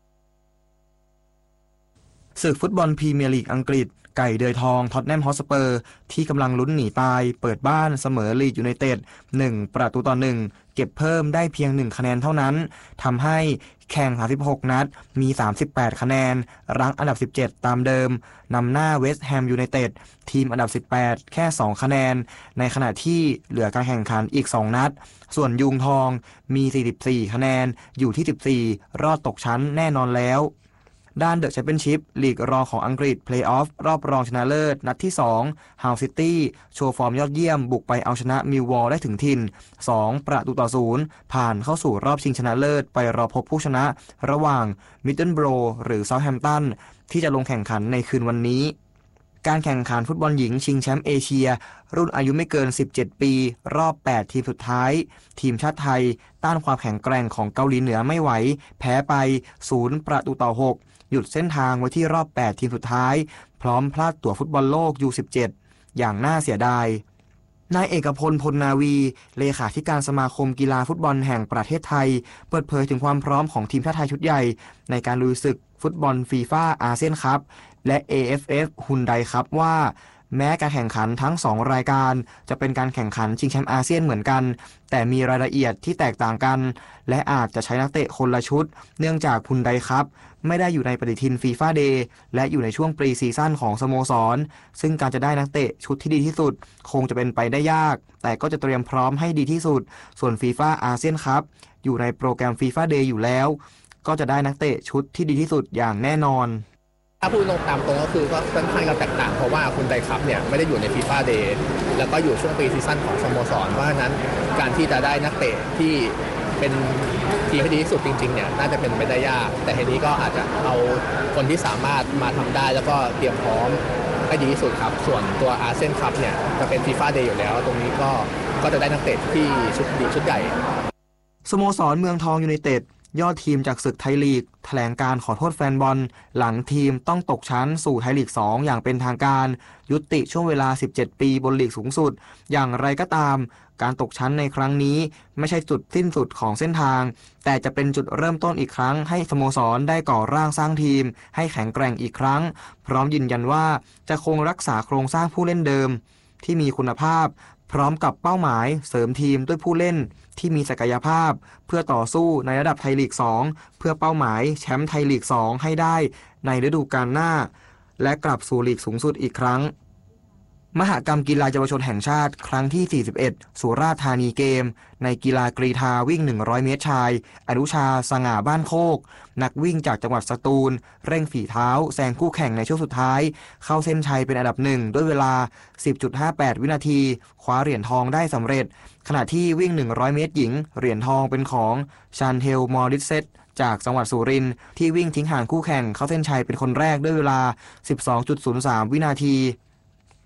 ศึกฟุตบอลพรีเมียร์ลีกอังกฤษไก่เดือยทองท็อตแนมฮอตสเปอร์ที่กำลังลุ้นหนีตายเปิดบ้านเสมอลีดยูไนเต็ดหนึ่งประตูต่อหนึ่งเก็บเพิ่มได้เพียงหนึ่งคะแนนเท่านั้นทำให้แข่งสามสิบหกนัดมีสามสิบแปดคะแนนรั้งอันดับสิบเจ็ดตามเดิมนำหน้าเวสต์แฮมยูไนเต็ดทีมอันดับสิบแปดแค่สองคะแนนในขณะที่เหลือการแข่งขันอีกสองนัดส่วนยุงทองมีสี่สิบสี่คะแนนอยู่ที่สิบสี่รอดตกชั้นแน่นอนแล้วด้านเดอะแชมเปี้ยนชิพลีกรองของอังกฤษเพลย์ออฟรอบรองชนะเลิศนัดที่สองฮาวซิตี้โชว์ฟอร์มยอดเยี่ยมบุกไปเอาชนะมิลวอลได้ถึงถิ่นสองประตูต่อศูนย์ผ่านเข้าสู่รอบชิงชนะเลิศไปรอพบผู้ชนะระหว่างมิดเดิลโบรหรือเซาท์แฮมป์ตันที่จะลงแข่งขันในคืนวันนี้การแข่งขันฟุตบอลหญิงชิงแชมป์เอเชียรุ่นอายุไม่เกินสิบเจ็ดปีรอบแปดทีมสุดท้ายทีมชาติไทยต้านความแข็งแกร่งของเกาหลีเหนือไม่ไหวแพ้ไปศูนย์ประตูต่อหกหยุดเส้นทางไว้ที่รอบแปดทีมสุดท้ายพร้อมพลาดตั๋วฟุตบอลโลก ยู สิบเจ็ด อย่างน่าเสียดายนายเอกพลพลนาวีเลขาธิการสมาคมกีฬาฟุตบอลแห่งประเทศไทยเปิดเผยถึงความพร้อมของทีมชาติไทยชุดใหญ่ในการลุยศึกฟุตบอลฟีฟ่าอาเซียนคัพและ เอ เอฟ เอฟ ฮุนไดคัพว่าแม้การแข่งขันทั้งสองรายการจะเป็นการแข่งขันชิงแชมป์อาเซียนเหมือนกันแต่มีรายละเอียดที่แตกต่างกันและอาจจะใช้นักเตะคนละชุดเนื่องจากฮุนไดคัพไม่ได้อยู่ในปฏิทินฟีฟ่าเดย์และอยู่ในช่วงปรีซีซั่นของสโมสรซึ่งการจะได้นักเตะชุดที่ดีที่สุดคงจะเป็นไปได้ยากแต่ก็จะเตรียมพร้อมให้ดีที่สุดส่วนฟีฟ่าอาเซียนคัพอยู่ในโปรแกรมฟีฟ่าเดย์อยู่แล้วก็จะได้นักเตะชุดที่ดีที่สุดอย่างแน่นอนถ้าพูดตรงตามตรงก็คือก็ค่อนข้างจะแตกต่างเพราะว่าคุณไดคัพเนี่ยไม่ได้อยู่ในฟีฟ่าเดย์แล้วก็อยู่ช่วงปีซีซั่นของสโมสรเพราะฉะนั้นการที่จะได้นักเตะที่เป็นทีมที่ดีที่สุดจริงๆเนี่ยน่าจะเป็นไปได้ยากแต่ทีนี้ก็อาจจะเอาคนที่สามารถมาทำได้แล้วก็เตรียมพร้อมให้ดีที่สุดครับส่วนตัวอาเซียนคัพเนี่ยจะเป็นฟีฟ่าเดย์อยู่แล้วตรงนี้ก็ก็จะได้นักเตะที่ชุดดีชุดใหญ่สโมสรเมืองทองยูไนเต็ดยอดทีมจากศึกไทยลีกแถลงการขอโทษแฟนบอลหลังทีมต้องตกชั้นสู่ไทยลีกสองอย่างเป็นทางการยุติช่วงเวลาสิบเจ็ดปีบนลีกสูงสุดอย่างไรก็ตามการตกชั้นในครั้งนี้ไม่ใช่จุดสิ้นสุดของเส้นทางแต่จะเป็นจุดเริ่มต้นอีกครั้งให้สโมสรได้ก่อร่างสร้างทีมให้แข็งแกร่งอีกครั้งพร้อมยืนยันว่าจะคงรักษาโครงสร้างผู้เล่นเดิมที่มีคุณภาพพร้อมกับเป้าหมายเสริมทีมด้วยผู้เล่นที่มีศักยภาพเพื่อต่อสู้ในระดับไทยลีกสองเพื่อเป้าหมายแชมป์ไทยลีกสองให้ได้ในฤดูกาลหน้าและกลับสู่ลีกสูงสุดอีกครั้งมหกรรมกีฬาเยาวชนแห่งชาติครั้งที่สี่สิบเอ็ดสุราษฎร์ธานีเกมในกีฬากรีฑาวิ่งหนึ่งร้อยเมตรชายอนุชาสง่าบ้านโคกนักวิ่งจากจังหวัดสตูลเร่งฝีเท้าแซงคู่แข่งในช่วงสุดท้ายเข้าเส้นชัยเป็นอันดับหนึ่งด้วยเวลา สิบจุดห้าแปด วินาทีคว้าเหรียญทองได้สำเร็จขณะที่วิ่งหนึ่งร้อยเมตรหญิงเหรียญทองเป็นของชันเทลมอริสเซตจากจังหวัดสุรินทร์ที่วิ่งทิ้งห่างคู่แข่งเข้าเส้นชัยเป็นคนแรกด้วยเวลา สิบสองจุดศูนย์สาม วินาที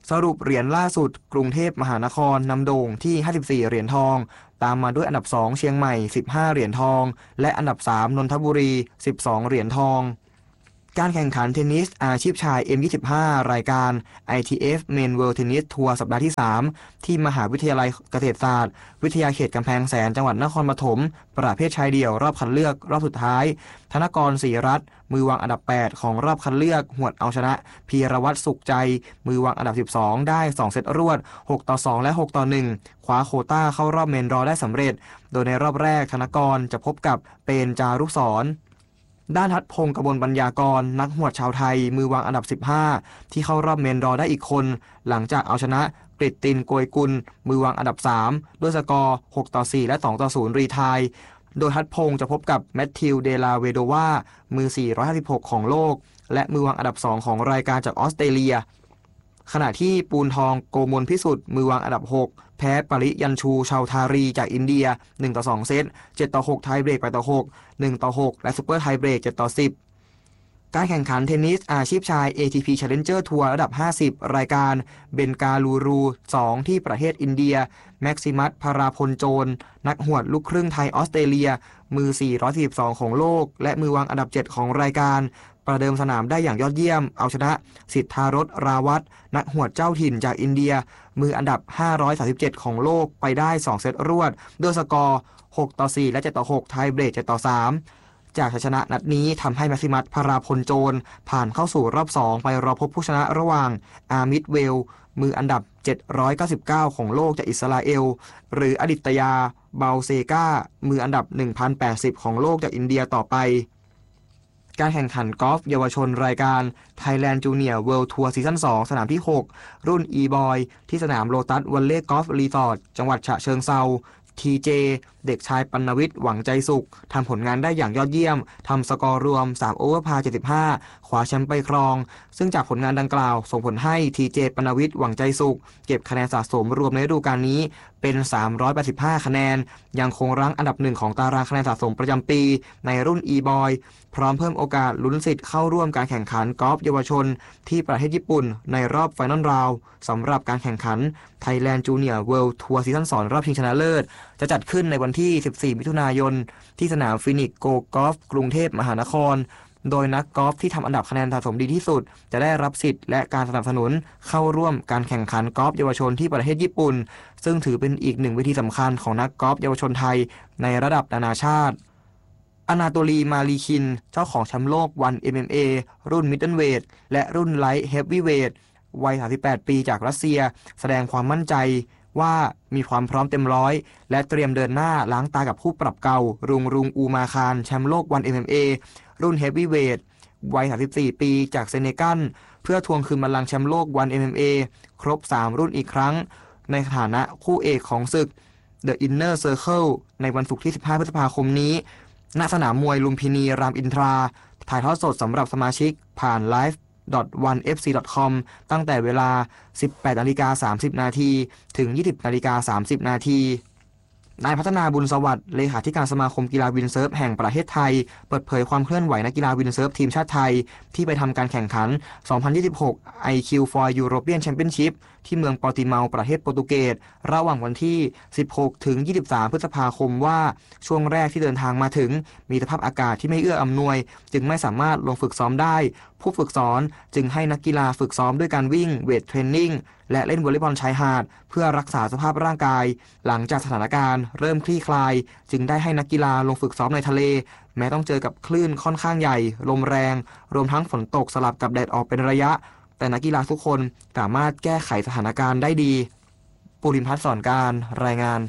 สรุปเหรียญล่าสุดกรุงเทพมหานครนำโด่งที่ห้าสิบสี่เหรียญทองตามมาด้วยอันดับสองเชียงใหม่สิบห้าเหรียญทองและอันดับสามนนทบุรีสิบสองเหรียญทองการแข่งขันเทนนิสอาชีพชาย เอ็ม ยี่สิบห้า รายการ ไอ ที เอฟ Men World Tennis Tour สัปดาห์ที่สามที่มหาวิทยาลัยเกษตรศาสตร์วิทยาเขตกำแพงแสนจังหวัดนครปฐมประเภทชายเดี่ยวรอบคัดเลือกรอบสุดท้ายธนกรศรีรัตน์มือวางอันดับแปดของรอบคัดเลือกหวดเอาชนะพีรวัตรสุขใจมือวางอันดับสิบสองได้สองเซตรวดหกต่อสองและหกต่อหนึ่งคว้าโควต้าเข้ารอบเมนรอได้สำเร็จโดยในรอบแรกธนกรจะพบกับเปญจารุสรด้านทัดพงศ์กมลปัญญากรนักหวดชาวไทยมือวางอันดับสิบห้าที่เข้ารอบเมนรอได้อีกคนหลังจากเอาชนะกฤตตินโกยกุลมือวางอันดับสามด้วยสกอร์หกต่อสี่และสองต่อศูนย์รีไทยโดยทัดพงศ์จะพบกับแมทธิวเดลาเวโดวามือสี่ร้อยห้าสิบหกของโลกและมือวางอันดับสองของรายการจากออสเตรเลียขณะที่ปูนทองโกมลพิสุทธิ์มือวางอันดับหกแพ้ปริยัญชูชาวทารีจากอินเดียหนึ่งต่อสองเซตเจ็ดต่อหกไทยเบรกแปดต่อหก หนึ่งต่อหกและซุปเปอร์ไทยเบรกเจ็ดต่อสิบการแข่งขันเทนนิสอาชีพชาย เอ ที พี Challenger Tour ระดับห้าสิบรายการเบนกาลูรูสองที่ประเทศอินเดียแม็กซิมัสพาราพลโจรนักหวดลูกครึ่งไทยออสเตรเลียมือสี่ร้อยสี่สิบสองของโลกและมือวางอันดับเจ็ดของรายการประเดิมสนามได้อย่างยอดเยี่ยมเอาชนะสิทธารสราวัตรนักหวดเจ้าถิ่นจากอินเดียมืออันดับห้าร้อยสามสิบเจ็ดของโลกไปได้สองเซตรวดด้วยสกอร์หกต่อสี่และเจ็ดต่อหกไทยเบรกเจ็ดต่อสามจากชัยชนะนัดนี้ทำให้แม็กซิมัสพาราพลโจรผ่านเข้าสู่รอบสองไปรอพบผู้ชนะระหว่างอามิดเวลมืออันดับเจ็ดร้อยเก้าสิบเก้าของโลกจากอิสราเอลหรืออดิตยาเบาเซกามืออันดับ หนึ่งพันแปดสิบ ของโลกจากอินเดียต่อไปการแข่งขันกอล์ฟเยาวชนรายการ Thailand Junior World Tour ซีซั่นสองสนามที่หกรุ่น E-Boy ที่สนามโลตัสวัลเล่กอล์ฟรีสอร์ทจังหวัดฉะเชิงเทราที เจ เด็กชายปัณณวิทย์หวังใจสุขทำผลงานได้อย่างยอดเยี่ยมทำสกอร์รวมสามโอเวอร์พาร์เจ็ดสิบห้าคว้าแชมป์ไปครองซึ่งจากผลงานดังกล่าวส่งผลให้ ที เจ ปัณณวิทย์หวังใจสุขเก็บคะแนนสะสมรวมในฤดูกาลนี้เป็นสามร้อยแปดสิบห้าคะแนนยังคงรั้งอันดับหนึ่งของตารางคะแนนสะสมประจำปีในรุ่น E-Boy พร้อมเพิ่มโอกาสลุ้นสิทธิ์เข้าร่วมการแข่งขันกอล์ฟเยาวชนที่ประเทศญี่ปุ่นในรอบไฟนอลราวด์สำหรับการแข่งขัน Thailand Junior World Tour ซีซั่นสองรอบชิงชนะเลิศจะจัดขึ้นในวันที่สิบสี่มิถุนายนที่สนามฟินิกโกกอล์ฟกรุงเทพมหานครโดยนักกอล์ฟที่ทำอันดับคะแนนสะสมดีที่สุดจะได้รับสิทธิ์และการสนับสนุนเข้าร่วมการแข่งขันกอล์ฟเยาวชนที่ประเทศญี่ปุ่นซึ่งถือเป็นอีกหนึ่งเวทีสำคัญของนักกอล์ฟเยาวชนไทยในระดับนานาชาติอนาโตลีมาลีคินเจ้าของแชมป์โลก วัน เอ็ม เอ็ม เอ รุ่นมิดเดิลเวทและรุ่นไลท์เฮฟวีเวทวัยสามสิบแปดปีจากรัสเซียแสดงความมั่นใจว่ามีความพร้อมเต็มร้อยและเตรียมเดินหน้าล้างตากับคู่ปรับเก่ารุงรุงอูมาคารแชมป์โลก วัน เอ็ม เอ็ม เอ รุ่นเฮฟวีเวทวัยสามสิบสี่ปีจากเซเนกัลเพื่อทวงคืนบัลลังก์แชมป์โลก วัน เอ็ม เอ็ม เอ ครบสามรุ่นอีกครั้งในฐานะคู่เอกของศึก The Inner Circle ในวันศุกร์ที่สิบห้าพฤษภาคมนี้ณสนามมวยลุมพินีรามอินทราถ่ายทอดสดสำหรับสมาชิกผ่านไลฟ์ ดอท วัน เอฟ ซี ดอท คอม ตั้งแต่เวลา สิบแปดนาฬิกาสามสิบนาทีถึง ยี่สิบนาฬิกาสามสิบนาทีนายพัฒนาบุญสวัสดิ์เลขาธิการสมาคมกีฬาวินเซิร์ฟแห่งประเทศไทยเปิดเผยความเคลื่อนไหวนักกีฬาวินเซิร์ฟทีมชาติไทยที่ไปทำการแข่งขัน สองพันยี่สิบหก ไอ คิว ฟอร์ European Championship ที่เมืองปอร์ติเมาประเทศโปรตุเกสระหว่างวันที่ สิบหกถึงยี่สิบสาม พฤษภาคมว่าช่วงแรกที่เดินทางมาถึงมีสภาพอากาศที่ไม่เอื้ออำนวยจึงไม่สามารถลงฝึกซ้อมได้ผู้ฝึกสอนจึงให้นักกีฬาฝึกซ้อมด้วยการวิ่งเวทเทรนนิ่งและเล่นวอลเลย์บอลชายหาดเพื่อรักษาสภาพร่างกายหลังจากสถานการณ์เริ่มคลี่คลายจึงได้ให้นักกีฬาลงฝึกซ้อมในทะเลแม้ต้องเจอกับคลื่นค่อนข้างใหญ่ลมแรงรวมทั้งฝนตกสลับกับแดดออกเป็นระยะแต่นักกีฬาทุกคนสามารถแก้ไขสถานการณ์ได้ดีปุริมพัฒน์สอนการรายงาน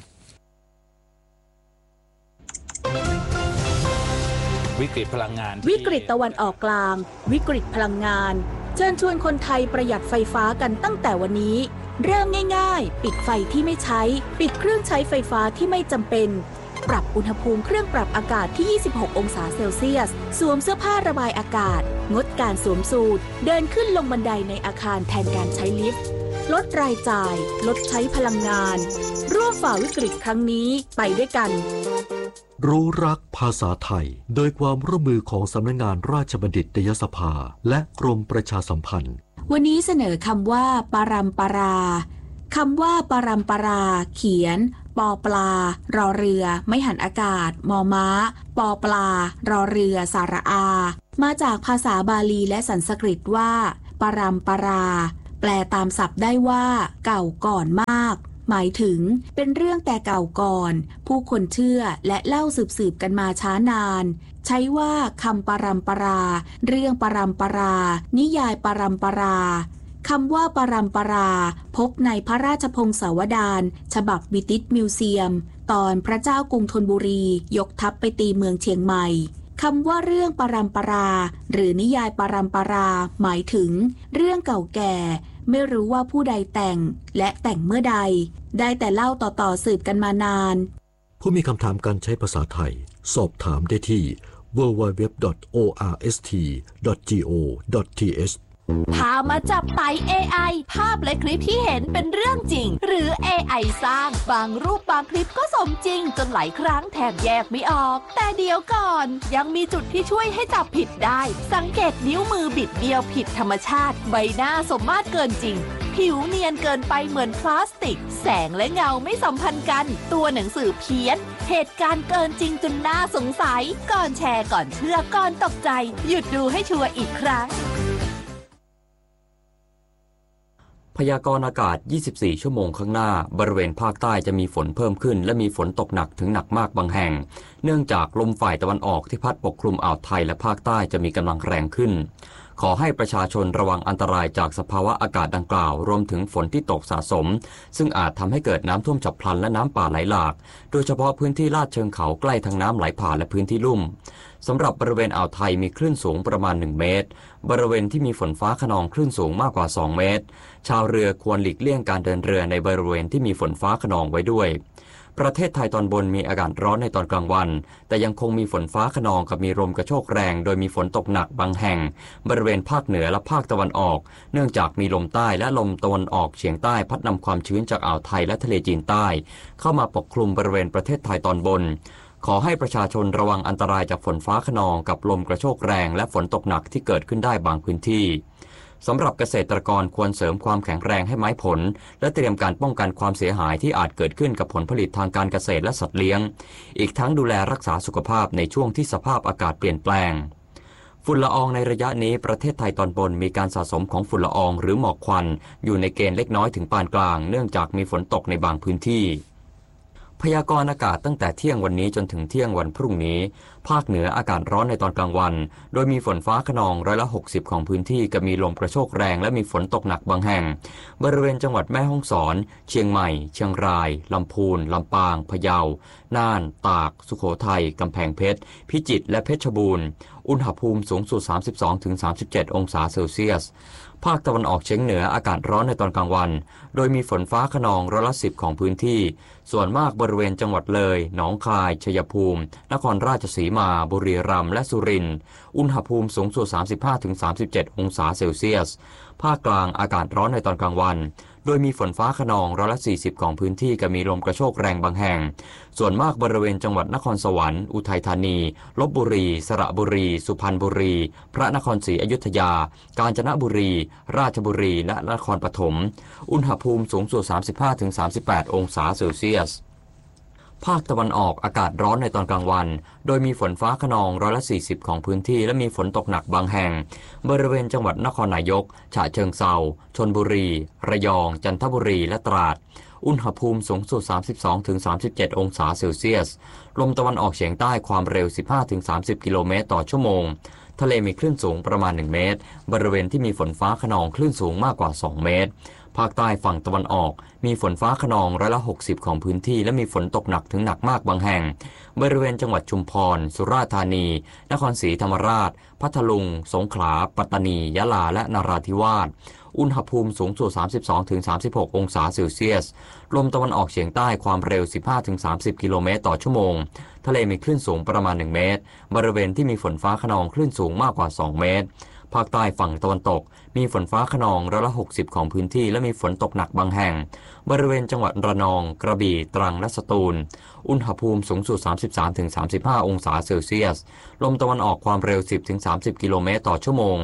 วิกฤตพลังงานวิกฤตตะวันออกกลางวิกฤตพลังงานเชิญชวนคนไทยประหยัดไฟฟ้ากันตั้งแต่วันนี้เริ่มง่ายๆปิดไฟที่ไม่ใช้ปิดเครื่องใช้ไฟฟ้าที่ไม่จำเป็นปรับอุณหภูมิเครื่องปรับอากาศที่ยี่สิบหกองศาเซลเซียสสวมเสื้อผ้าระบายอากาศงดการสวมสูทเดินขึ้นลงบันไดในอาคารแทนการใช้ลิฟต์ลดรายจ่ายลดใช้พลังงานร่วมฝ่าวิกฤตครั้งนี้ไปด้วยกันรู้รักภาษาไทยโดยความร่วมมือของสำนักงานราชบัณฑิตยสภาและกรมประชาสัมพันธ์วันนี้เสนอคำว่าปรัมปราคำว่าปรัมปราเขียนปอปลารอเรือไม่หันอากาศมอม้าปอปลารอเรือสาระอามาจากภาษาบาลีและสันสกฤตว่าปรัมปราแปลตามศัพท์ได้ว่าเก่าก่อนมากหมายถึงเป็นเรื่องแต่เก่าก่อนผู้คนเชื่อและเล่าสืบๆกันมาช้านานใช้ว่าคำปรัมปราเรื่องปรัมปรานิยายปรัมปราคำว่าปรัมปราพบในพระราชพงศาวดารฉบับบิติชมิวเซียมตอนพระเจ้ากรุงธนบุรียกทัพไปตีเมืองเชียงใหม่คำว่าเรื่องปรัมปราหรือนิยายปรัมปราหมายถึงเรื่องเก่าแก่ไม่รู้ว่าผู้ใดแต่งและแต่งเมื่อใดได้แต่เล่าต่อๆสืบกันมานานผู้มีคำถามการใช้ภาษาไทยสอบถามได้ที่ ดับเบิลยู ดับเบิลยู ดับเบิลยู ดอท โอ อาร์ เอส ที ดอท จี โอ ดอท ที เอชพามาจับไต่ เอ ไอ ภาพและคลิปที่เห็นเป็นเรื่องจริงหรือ เอ ไอ สร้างบางรูปบางคลิปก็สมจริงจนหลายครั้งแทบแยกไม่ออกแต่เดี๋ยวก่อนยังมีจุดที่ช่วยให้จับผิดได้สังเกตนิ้วมือบิดเบี้ยวผิดธรรมชาติใบหน้าสมมาตรเกินจริงผิวเนียนเกินไปเหมือนพลาสติกแสงและเงาไม่สัมพันธ์กันตัวหนังสือเพี้ยนเหตุการณ์เกินจริงจนน่าสงสัยก่อนแชร์ก่อนเชื่อก่อนตกใจหยุดดูให้ชัวร์อีกครั้งพยากรณ์อากาศ ยี่สิบสี่ ชั่วโมงข้างหน้าบริเวณภาคใต้จะมีฝนเพิ่มขึ้นและมีฝนตกหนักถึงหนักมากบางแห่งเนื่องจากลมฝ่ายตะวันออกที่พัดปกคลุมอ่าวไทยและภาคใต้จะมีกำลังแรงขึ้นขอให้ประชาชนระวังอันตรายจากสภาวะอากาศดังกล่าวรวมถึงฝนที่ตกสะสมซึ่งอาจทำให้เกิดน้ำท่วมฉับพลันและน้ำป่าไหลหลากโดยเฉพาะพื้นที่ลาดเชิงเขาใกล้ทางน้ำไหลผ่านและพื้นที่ลุ่มสำหรับบริเวณอ่าวไทยมีคลื่นสูงประมาณหนึ่งเมตรบริเวณที่มีฝนฟ้าคะนองคลื่นสูงมากกว่าสองเมตรชาวเรือควรหลีกเลี่ยงการเดินเรือในบริเวณที่มีฝนฟ้าคะนองไว้ด้วยประเทศไทยตอนบนมีอากาศร้อนในตอนกลางวันแต่ยังคงมีฝนฟ้าคะนองกับมีลมกระโชกแรงโดยมีฝนตกหนักบางแห่งบริเวณภาคเหนือและภาคตะวันออกเนื่องจากมีลมใต้และลมตะวันออกเฉียงใต้พัดนำความชื้นจากอ่าวไทยและทะเลจีนใต้เข้ามาปกคลุมบริเวณประเทศไทยตอนบนขอให้ประชาชนระวังอันตรายจากฝนฟ้าคะนองกับลมกระโชกแรงและฝนตกหนักที่เกิดขึ้นได้บางพื้นที่สำหรับเกษตรกรควรเสริมความแข็งแรงให้ไม้ผลและเตรียมการป้องกันความเสียหายที่อาจเกิดขึ้นกับผลผลิตทางการเกษตรและสัตว์เลี้ยงอีกทั้งดูแลรักษาสุขภาพในช่วงที่สภาพอากาศเปลี่ยนแปลงฝุ่นละอองในระยะนี้ประเทศไทยตอนบนมีการสะสมของฝุ่นละอองหรือหมอกควันอยู่ในเกณฑ์เล็กน้อยถึงปานกลางเนื่องจากมีฝนตกในบางพื้นที่พยากรณ์อากาศตั้งแต่เที่ยงวันนี้จนถึงเที่ยงวันพรุ่งนี้ภาคเหนืออากาศร้อนในตอนกลางวันโดยมีฝนฟ้าคะนองร้อยละหกสิบของพื้นที่กับมีลมกระโชกแรงและมีฝนตกหนักบางแห่งบริเวณจังหวัดแม่ฮ่องสอนเชียงใหม่เชียงรายลำพูนลำปางพะเยาน่านตากสุโขทัยกำแพงเพชรพิจิตรและเพชรบูรณ์อุณหภูมิสูงสุด สามสิบสองถึงสามสิบเจ็ด องศาเซลเซียสภาคตะวันออกเฉียงเหนืออากาศร้อนในตอนกลางวันโดยมีฝนฟ้าคะนองร้อยละสิบของพื้นที่ส่วนมากบริเวณจังหวัดเลยหนองคายชัยภูมินครราชสีมาบุรีรัมย์และสุรินทร์อุณหภูมิสูงสุด สามสิบห้าถึงสามสิบเจ็ด องศาเซลเซียสภาคกลางอากาศร้อนในตอนกลางวันโดยมีฝนฟ้าคะนองร้อยละสี่สิบของพื้นที่กับมีลมกระโชกแรงบางแห่งส่วนมากบริเวณจังหวัดนครสวรรค์อุทัยธานีลพบุรีสระบุรีสุพรรณบุรีพระนครศรีอยุธยากาญจนบุรีราชบุรีและนครปฐมอุณหภูมิสูงสุด สามสิบห้าถึงสามสิบแปด องศาเซลเซียสภาคตะวันออกอากาศร้อนในตอนกลางวันโดยมีฝนฟ้าคะนองร้อยละสี่สิบของพื้นที่และมีฝนตกหนักบางแห่งบริเวณจังหวัดนครนายกฉะเชิงเทราชลบุรีระยองจันทบุรีและตราดอุณหภูมิสูงสุด สามสิบสองถึงสามสิบเจ็ด องศาเซลเซียสลมตะวันออกเฉียงใต้ความเร็ว สิบห้าถึงสามสิบ กิโลเมตรต่อชั่วโมงทะเลมีคลื่นสูงประมาณหนึ่งเมตรบริเวณที่มีฝนฟ้าคะนองคลื่นสูงมากกว่าสองเมตรภาคใต้ฝั่งตะวันออกมีฝนฟ้าคะนองร้อยละหกสิบของพื้นที่และมีฝนตกหนักถึงหนักมากบางแห่งบริเวณจังหวัดชุมพรสุราษฎร์ธานีนครศรีธรรมราชพัทลุงสงขลาปัตตานียะลาและนราธิวาสอุณหภูมิสูงสุด สามสิบสองถึงสามสิบหก องศาเซลเซียสลมตะวันออกเฉียงใต้ความเร็ว สิบห้าถึงสามสิบ กิโลเมตรต่อชั่วโมงทะเลมีคลื่นสูงประมาณหนึ่งเมตรบริเวณที่มีฝนฟ้าคะนองคลื่นสูงมากกว่าสองเมตรภาคใต้ฝั่งตะวันตกมีฝนฟ้าคะนองร้อยละหกสิบของพื้นที่และมีฝนตกหนักบางแห่งบริเวณจังหวัดระนองกระบี่ตรังและสตูลอุณหภูมิสูงสุด สามสิบสามถึงสามสิบห้า องศาเซลเซียสลมตะวันออกความเร็ว สิบถึงสามสิบ กิโลเมตรต่อชั่วโมง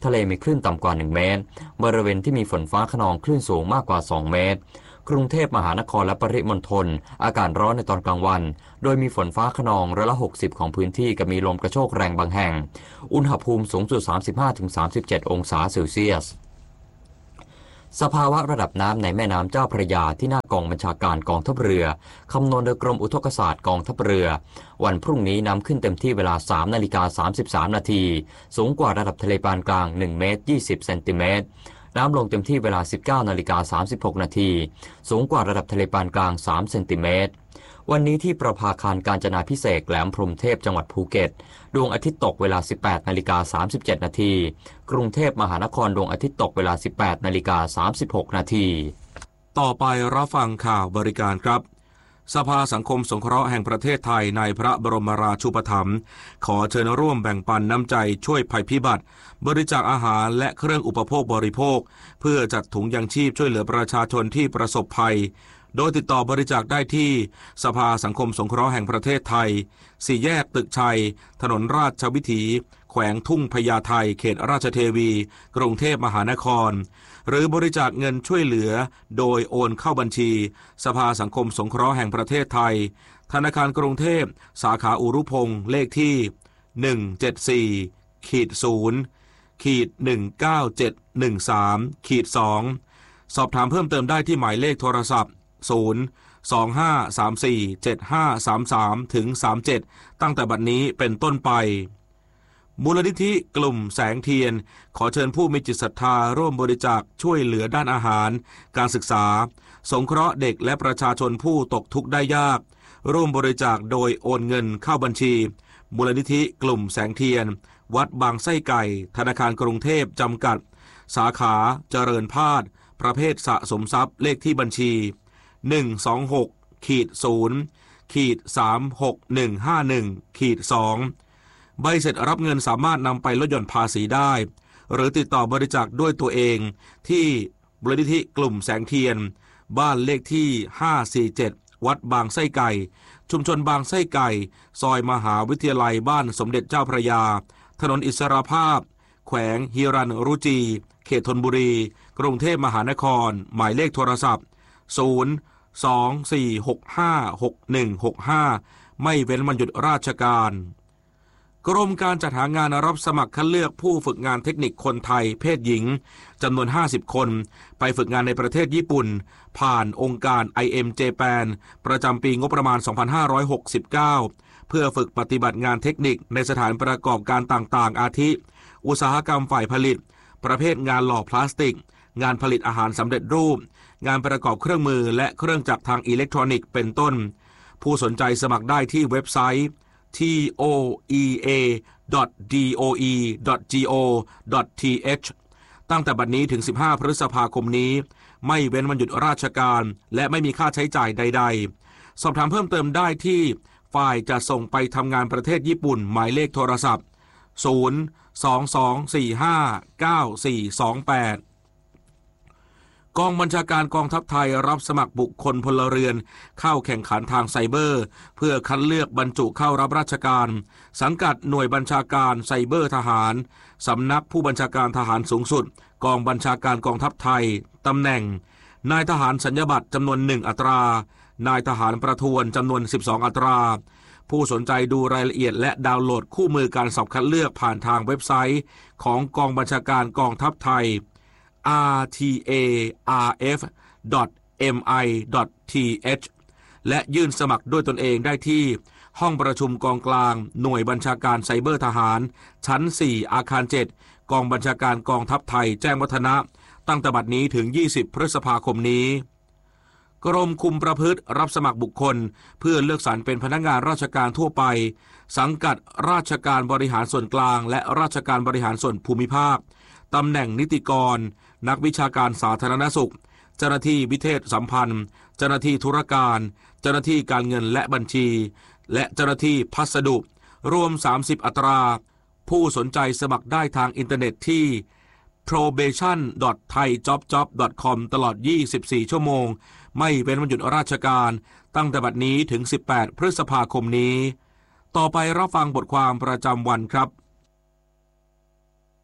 ทะเลมีคลื่นต่ำกว่าหนึ่งเมตรบริเวณที่มีฝนฟ้าคะนองคลื่นสูงมากกว่าสองเมตรกรุงเทพมหานครและปริมณฑลอากาศร้อนในตอนกลางวันโดยมีฝนฟ้าคะนองร้อยละหกสิบของพื้นที่กับมีลมกระโชกแรงบางแห่งอุณหภูมิสูงสุด สามสิบห้าถึงสามสิบเจ็ด องศาเซลเซียสสภาวะระดับน้ำในแม่น้ำเจ้าพระยาที่หน้ากองบัญชาการกองทัพเรือคำนวณโดยกรมอุทกศาสตร์กองทัพเรือวันพรุ่งนี้น้ำขึ้นเต็มที่เวลา สามนาฬิกาสามสิบสาม นาทีสูงกว่าระดับทะเลปานกลางหนึ่งเมตรยี่สิบเซนติเมตรน้ำลงเต็มที่เวลา สิบเก้านาฬิกาสามสิบหก นาทีสูงกว่าระดับทะเลปานกลางสามเซนติเมตรวันนี้ที่ประภาคารกาญจนาภิเษกแหลมพรหมเทพจังหวัดภูเก็ตดวงอาทิตย์ตกเวลา สิบแปดนาฬิกาสามสิบเจ็ด นาทีกรุงเทพมหานครดวงอาทิตย์ตกเวลา สิบแปดนาฬิกาสามสิบหก นาทีต่อไปรับฟังข่าวบริการครับสภาสังคมสงเคราะห์แห่งประเทศไทยในพระบรมราชูปถัมภ์ขอเชิญร่วมแบ่งปันน้ำใจช่วยภัยพิบัติบริจาคอาหารและเครื่องอุปโภคบริโภคเพื่อจัดถุงยังชีพช่วยเหลือประชาชนที่ประสบภัยโดยติดต่อบริจาคได้ที่สภาสังคมสงเคราะห์แห่งประเทศไทยสี่แยกตึกชัยถนนราชวิถีแขวงทุ่งพญาไทเขตราชเทวีกรุงเทพมหานครหรือบริจาคเงินช่วยเหลือโดยโอนเข้าบัญชีสภาสังคมสงเคราะห์แห่งประเทศไทยธนาคารกรุงเทพสาขาอุรุพงษ์เลขที่หนึ่ง เจ็ด สี่ ศูนย์ หนึ่ง เก้า เจ็ด หนึ่ง สาม สอง สอบถามเพิ่มเติมได้ที่หมายเลขโทรศัพท์ศูนย์ สอง ห้า สาม สี่ เจ็ด ห้า สาม สาม ถึง สามสิบเจ็ดตั้งแต่บัดนี้เป็นต้นไปมูลนิธิกลุ่มแสงเทียนขอเชิญผู้มีจิตศรัทธาร่วมบริจาคช่วยเหลือด้านอาหารการศึกษาสงเคราะห์เด็กและประชาชนผู้ตกทุกข์ได้ยากร่วมบริจาคโดยโอนเงินเข้าบัญชีมูลนิธิกลุ่มแสงเทียนวัดบางไส้ไก่ธนาคารกรุงเทพจำกัดสาขาเจริญพาดประเภทสะสมทรัพย์เลขที่บัญชีหนึ่ง สอง หก ศูนย์ สาม หก หนึ่ง ห้า หนึ่ง สอง ใบเสร็จรับเงินสามารถนำไปลดหย่อนภาษีได้หรือติดต่อบริจาคด้วยตัวเองที่มูลนิธิกลุ่มแสงเทียนบ้านเลขที่ห้าสี่เจ็ดวัดบางไส้ไก่ชุมชนบางไส้ไก่ซอยมหาวิทยาลัยบ้านสมเด็จเจ้าพระยาถนนอิสรภาพแขวงฮิรัญรุจีเขตธนบุรีกรุงเทพมหานครหมายเลขโทรศัพท์ศูนย์ สอง สี่ หก ห้า หก หนึ่ง หก ห้าไม่เว้นวันหยุดราชการกรมการจัดหางานรับสมัครคัดเลือกผู้ฝึกงานเทคนิคคนไทยเพศหญิงจำนวนห้าสิบคนไปฝึกงานในประเทศญี่ปุ่นผ่านองค์การ ไอ เอ็ม Japan ประจำปีงบประมาณสองพันห้าร้อยหกสิบเก้าเพื่อฝึกปฏิบัติงานเทคนิคในสถานประกอบการต่างๆอาทิอุตสาหกรรมฝ่ายผลิตประเภทงานหล่อพลาสติกงานผลิตอาหารสำเร็จรูปงานประกอบเครื่องมือและเครื่องจักรทางอิเล็กทรอนิกส์เป็นต้นผู้สนใจสมัครได้ที่เว็บไซต์ ที โอ อี เอ ดอท ดี โอ อี ดอท จี โอ ดอท ที เอช ตั้งแต่บัดนี้ถึงสิบห้าพฤษภาคมนี้ไม่เว้นวันหยุดราชการและไม่มีค่าใช้จ่ายใดๆสอบถามเพิ่มเติมได้ที่ฝ่ายจะส่งไปทำงานประเทศญี่ปุ่นหมายเลขโทรศัพท์ศูนย์ สอง สอง สี่ ห้า เก้า สี่ สอง แปดกองบัญชาการกองทัพไทยรับสมัครบุคคลพลเรือนเข้าแข่งขันทางไซเบอร์เพื่อคัดเลือกบรรจุเข้ารับราชการสังกัดหน่วยบัญชาการไซเบอร์ทหารสำนักผู้บัญชาการทหารสูงสุดกองบัญชาการกองทัพไทยตำแหน่งนายทหารสัญญาบัตรจำนวนหนึ่งอัตรานายทหารประทวนจำนวนสิบสองอัตราผู้สนใจดูรายละเอียดและดาวน์โหลดคู่มือการสอบคัดเลือกผ่านทางเว็บไซต์ของกองบัญชาการกองทัพไทย อาร์ ที เอ อาร์ เอฟ ดอท เอ็ม ไอ ดอท ที เอช และยื่นสมัครด้วยตนเองได้ที่ห้องประชุมกองกลางหน่วยบัญชาการไซเบอร์ทหารชั้นสี่อาคารเจ็ดกองบัญชาการกองทัพไทยแจ้งวัฒนะตั้งแต่บัดนี้ถึงยี่สิบพฤษภาคมนี้กรมคุมประพฤติรับสมัครบุคคลเพื่อเลือกสรรเป็นพนักงานราชการทั่วไปสังกัดราชการบริหารส่วนกลางและราชการบริหารส่วนภูมิภาคตำแหน่งนิติกรนักวิชาการสาธารณสุขเจ้าหน้าที่วิเทศสัมพันธ์เจ้าหน้าที่ธุรการเจ้าหน้าที่การเงินและบัญชีและเจ้าหน้าที่พัสดุรวมสามสิบอัตราผู้สนใจสมัครได้ทางอินเทอร์เน็ตที่ โปรเบชั่น ดอท ไทยจ็อบจ็อบ ดอท คอม ตลอดยี่สิบสี่ชั่วโมงไม่เว้นวันหยุดราชการตั้งแต่บัดนี้ถึงสิบแปดพฤษภาคมนี้ต่อไปรับฟังบทความประจำวันครับ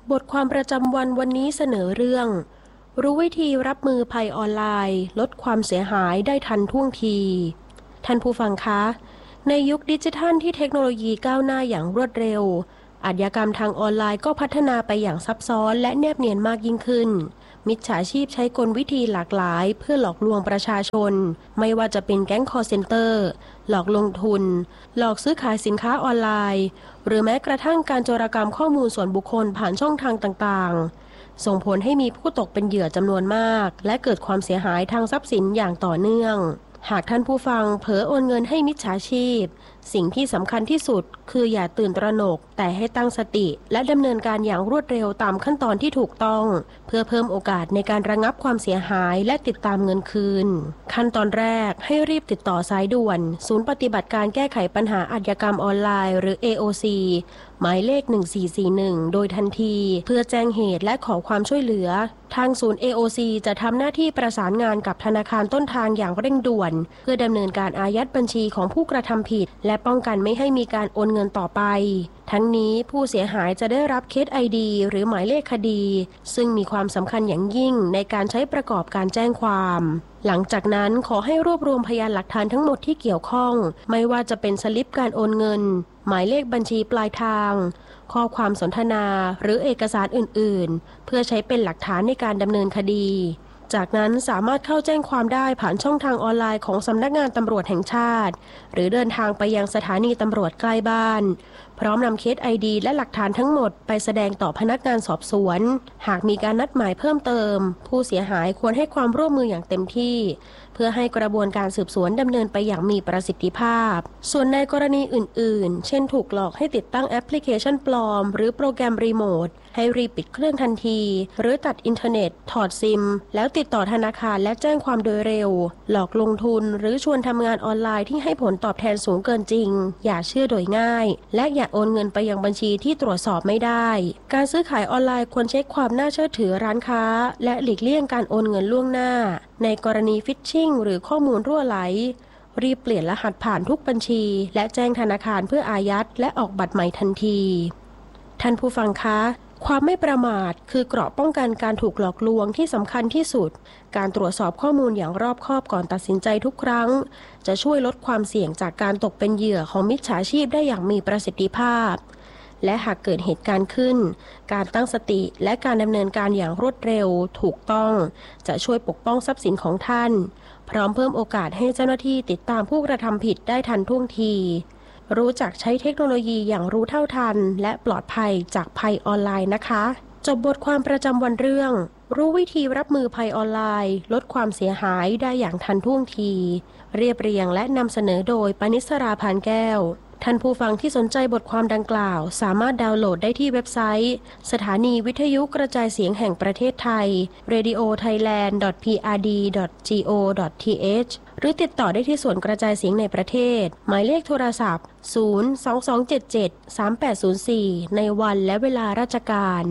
บทความประจำวันวันนี้เสนอเรื่องรู้วิธีรับมือภัยออนไลน์ลดความเสียหายได้ทันท่วงทีท่านผู้ฟังคะในยุคดิจิทัลที่เทคโนโลยีก้าวหน้าอย่างรวดเร็วอาชญากรรมทางออนไลน์ก็พัฒนาไปอย่างซับซ้อนและแนบเนียนมากยิ่งขึ้นมิจฉาชีพใช้กลวิธีหลากหลายเพื่อหลอกลวงประชาชนไม่ว่าจะเป็นแก๊งคอลเซ็นเตอร์หลอกลงทุนหลอกซื้อขายสินค้าออนไลน์หรือแม้กระทั่งการโจรกรรมข้อมูลส่วนบุคคลผ่านช่องทางต่างๆส่งผลให้มีผู้ตกเป็นเหยื่อจำนวนมากและเกิดความเสียหายทางทรัพย์สินอย่างต่อเนื่องหากท่านผู้ฟังเผลอโอนเงินให้มิจฉาชีพสิ่งที่สำคัญที่สุดคืออย่าตื่นตระหนกแต่ให้ตั้งสติและดำเนินการอย่างรวดเร็วตามขั้นตอนที่ถูกต้องเพื่อเพิ่มโอกาสในการระงับความเสียหายและติดตามเงินคืนขั้นตอนแรกให้รีบติดต่อสายด่วนศูนย์ปฏิบัติการแก้ไขปัญหาอาชญากรรมออนไลน์หรือ เอ โอ ซี หมายเลขหนึ่งสี่สี่หนึ่งโดยทันทีเพื่อแจ้งเหตุและขอความช่วยเหลือทางศูนย์ เอ โอ ซี จะทำหน้าที่ประสานงานกับธนาคารต้นทางอย่างเร่งด่วนเพื่อดำเนินการอายัดบัญชีของผู้กระทำผิดและป้องกันไม่ให้มีการโอนเงินต่อไปทั้งนี้ผู้เสียหายจะได้รับเคส ไอ ดี หรือหมายเลขคดีซึ่งมีความสำคัญอย่างยิ่งในการใช้ประกอบการแจ้งความหลังจากนั้นขอให้รวบรวมพยานหลักฐานทั้งหมดที่เกี่ยวข้องไม่ว่าจะเป็นสลิปการโอนเงินหมายเลขบัญชีปลายทางข้อความสนทนาหรือเอกสารอื่นๆเพื่อใช้เป็นหลักฐานในการดำเนินคดีจากนั้นสามารถเข้าแจ้งความได้ผ่านช่องทางออนไลน์ของสำนักงานตำรวจแห่งชาติหรือเดินทางไปยังสถานีตำรวจใกล้บ้านพร้อมนำเคส ไอ ดี และหลักฐานทั้งหมดไปแสดงต่อพนักงานสอบสวนหากมีการนัดหมายเพิ่มเติมผู้เสียหายควรให้ความร่วมมืออย่างเต็มที่เพื่อให้กระบวนการสืบสวนดำเนินไปอย่างมีประสิทธิภาพส่วนในกรณีอื่นๆเช่นถูกหลอกให้ติดตั้งแอปพลิเคชันปลอมหรือโปรแกรมรีโมทให้รีบปิดเครื่องทันทีหรือตัดอินเทอร์เน็ตถอดซิมแล้วติดต่อธนาคารและแจ้งความโดยเร็วหลอกลงทุนหรือชวนทำงานออนไลน์ที่ให้ผลตอบแทนสูงเกินจริงอย่าเชื่อโดยง่ายและอย่าโอนเงินไปยังบัญชีที่ตรวจสอบไม่ได้การซื้อขายออนไลน์ควรเช็คความน่าเชื่อถือร้านค้าและหลีกเลี่ยงการโอนเงินล่วงหน้าในกรณีฟิชชิงหรือข้อมูลรั่วไหลรีบเปลี่ยนรหัสผ่านทุกบัญชีและแจ้งธนาคารเพื่ออายัดและออกบัตรใหม่ทันทีท่านผู้ฟังคะความไม่ประมาทคือเกราะป้องกันการถูกหลอกลวงที่สำคัญที่สุดการตรวจสอบข้อมูลอย่างรอบคอบก่อนตัดสินใจทุกครั้งจะช่วยลดความเสี่ยงจากการตกเป็นเหยื่อของมิจฉาชีพได้อย่างมีประสิทธิภาพและหากเกิดเหตุการณ์ขึ้นการตั้งสติและการดำเนินการอย่างรวดเร็วถูกต้องจะช่วยปกป้องทรัพย์สินของท่านพร้อมเพิ่มโอกาสให้เจ้าหน้าที่ติดตามผู้กระทำผิดได้ทันท่วงทีรู้จักใช้เทคโนโลยีอย่างรู้เท่าทันและปลอดภัยจากภัยออนไลน์นะคะจบบทความประจำวันเรื่องรู้วิธีรับมือภัยออนไลน์ลดความเสียหายได้อย่างทันท่วงทีเรียบเรียงและนำเสนอโดยปณิสราพานแก้วท่านผู้ฟังที่สนใจบทความดังกล่าวสามารถดาวน์โหลดได้ที่เว็บไซต์สถานีวิทยุกระจายเสียงแห่งประเทศไทย เรดิโอไทยแลนด์ ดอท พี อาร์ ดี ดอท จี โอ ดอท ที เอช หรือติดต่อได้ที่ส่วนกระจายเสียงในประเทศหมายเลขโทรศัพท์ศูนย์ สอง สอง เจ็ด เจ็ด สาม แปด ศูนย์ สี่ในวันและเวลาราชการ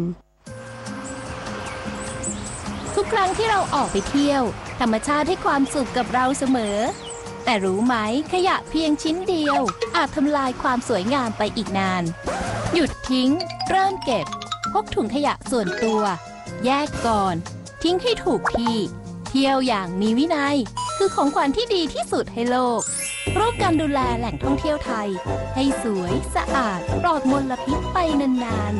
ทุกครั้งที่เราออกไปเที่ยวธรรมชาติให้ความสุขกับเราเสมอแต่รู้ไหมขยะเพียงชิ้นเดียวอาจทำลายความสวยงามไปอีกนานหยุดทิ้งเริ่มเก็บพกถุงขยะส่วนตัวแยกก่อนทิ้งให้ถูกที่เที่ยวอย่างมีวินัยคือของขวัญที่ดีที่สุดให้โลกร่วมกันดูแลแหล่งท่องเที่ยวไทยให้สวยสะอาดปลอดมลพิษไปนาน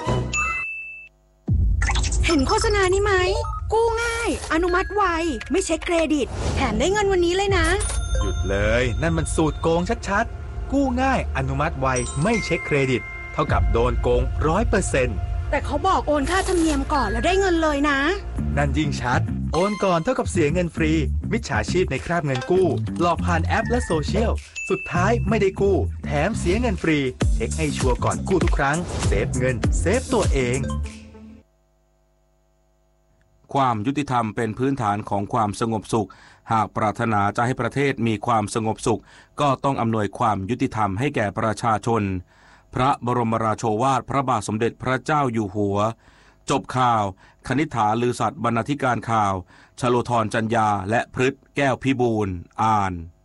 ๆเห็นโฆษณานี้ไหมกู้ง่ายอนุมัติไวไม่เช็คเครดิตแถมได้เงินวันนี้เลยนะหยุดเลยนั่นมันสูตรโกงชัดๆกู้ง่ายอนุมัติไวไม่เช็คเครดิตเท่ากับโดนโกง ร้อยเปอร์เซ็นต์แต่เขาบอกโอนค่าธรรมเนียมก่อนแล้วได้เงินเลยนะนั่นยิ่งชัดโอนก่อนเท่ากับเสียเงินฟรีมิจฉาชีพในคราบเงินกู้หลอกผ่านแอปและโซเชียลสุดท้ายไม่ได้กู้แถมเสียเงินฟรีเช็คให้ชัวร์ก่อนกู้ทุกครั้งเซฟเงินเซฟตัวเองความยุติธรรมเป็นพื้นฐานของความสงบสุขหากปรารถนาจะให้ประเทศมีความสงบสุขก็ต้องอำนวยความยุติธรรมให้แก่ประชาชนพระบรมราโชวาทพระบาทสมเด็จพระเจ้าอยู่หัวจบข่าวคณิษฐาลือสัตย์บรรณาธิการข่าวชโลธรจัญญาและพฤทธิ์แก้วพิบูลย์อ่าน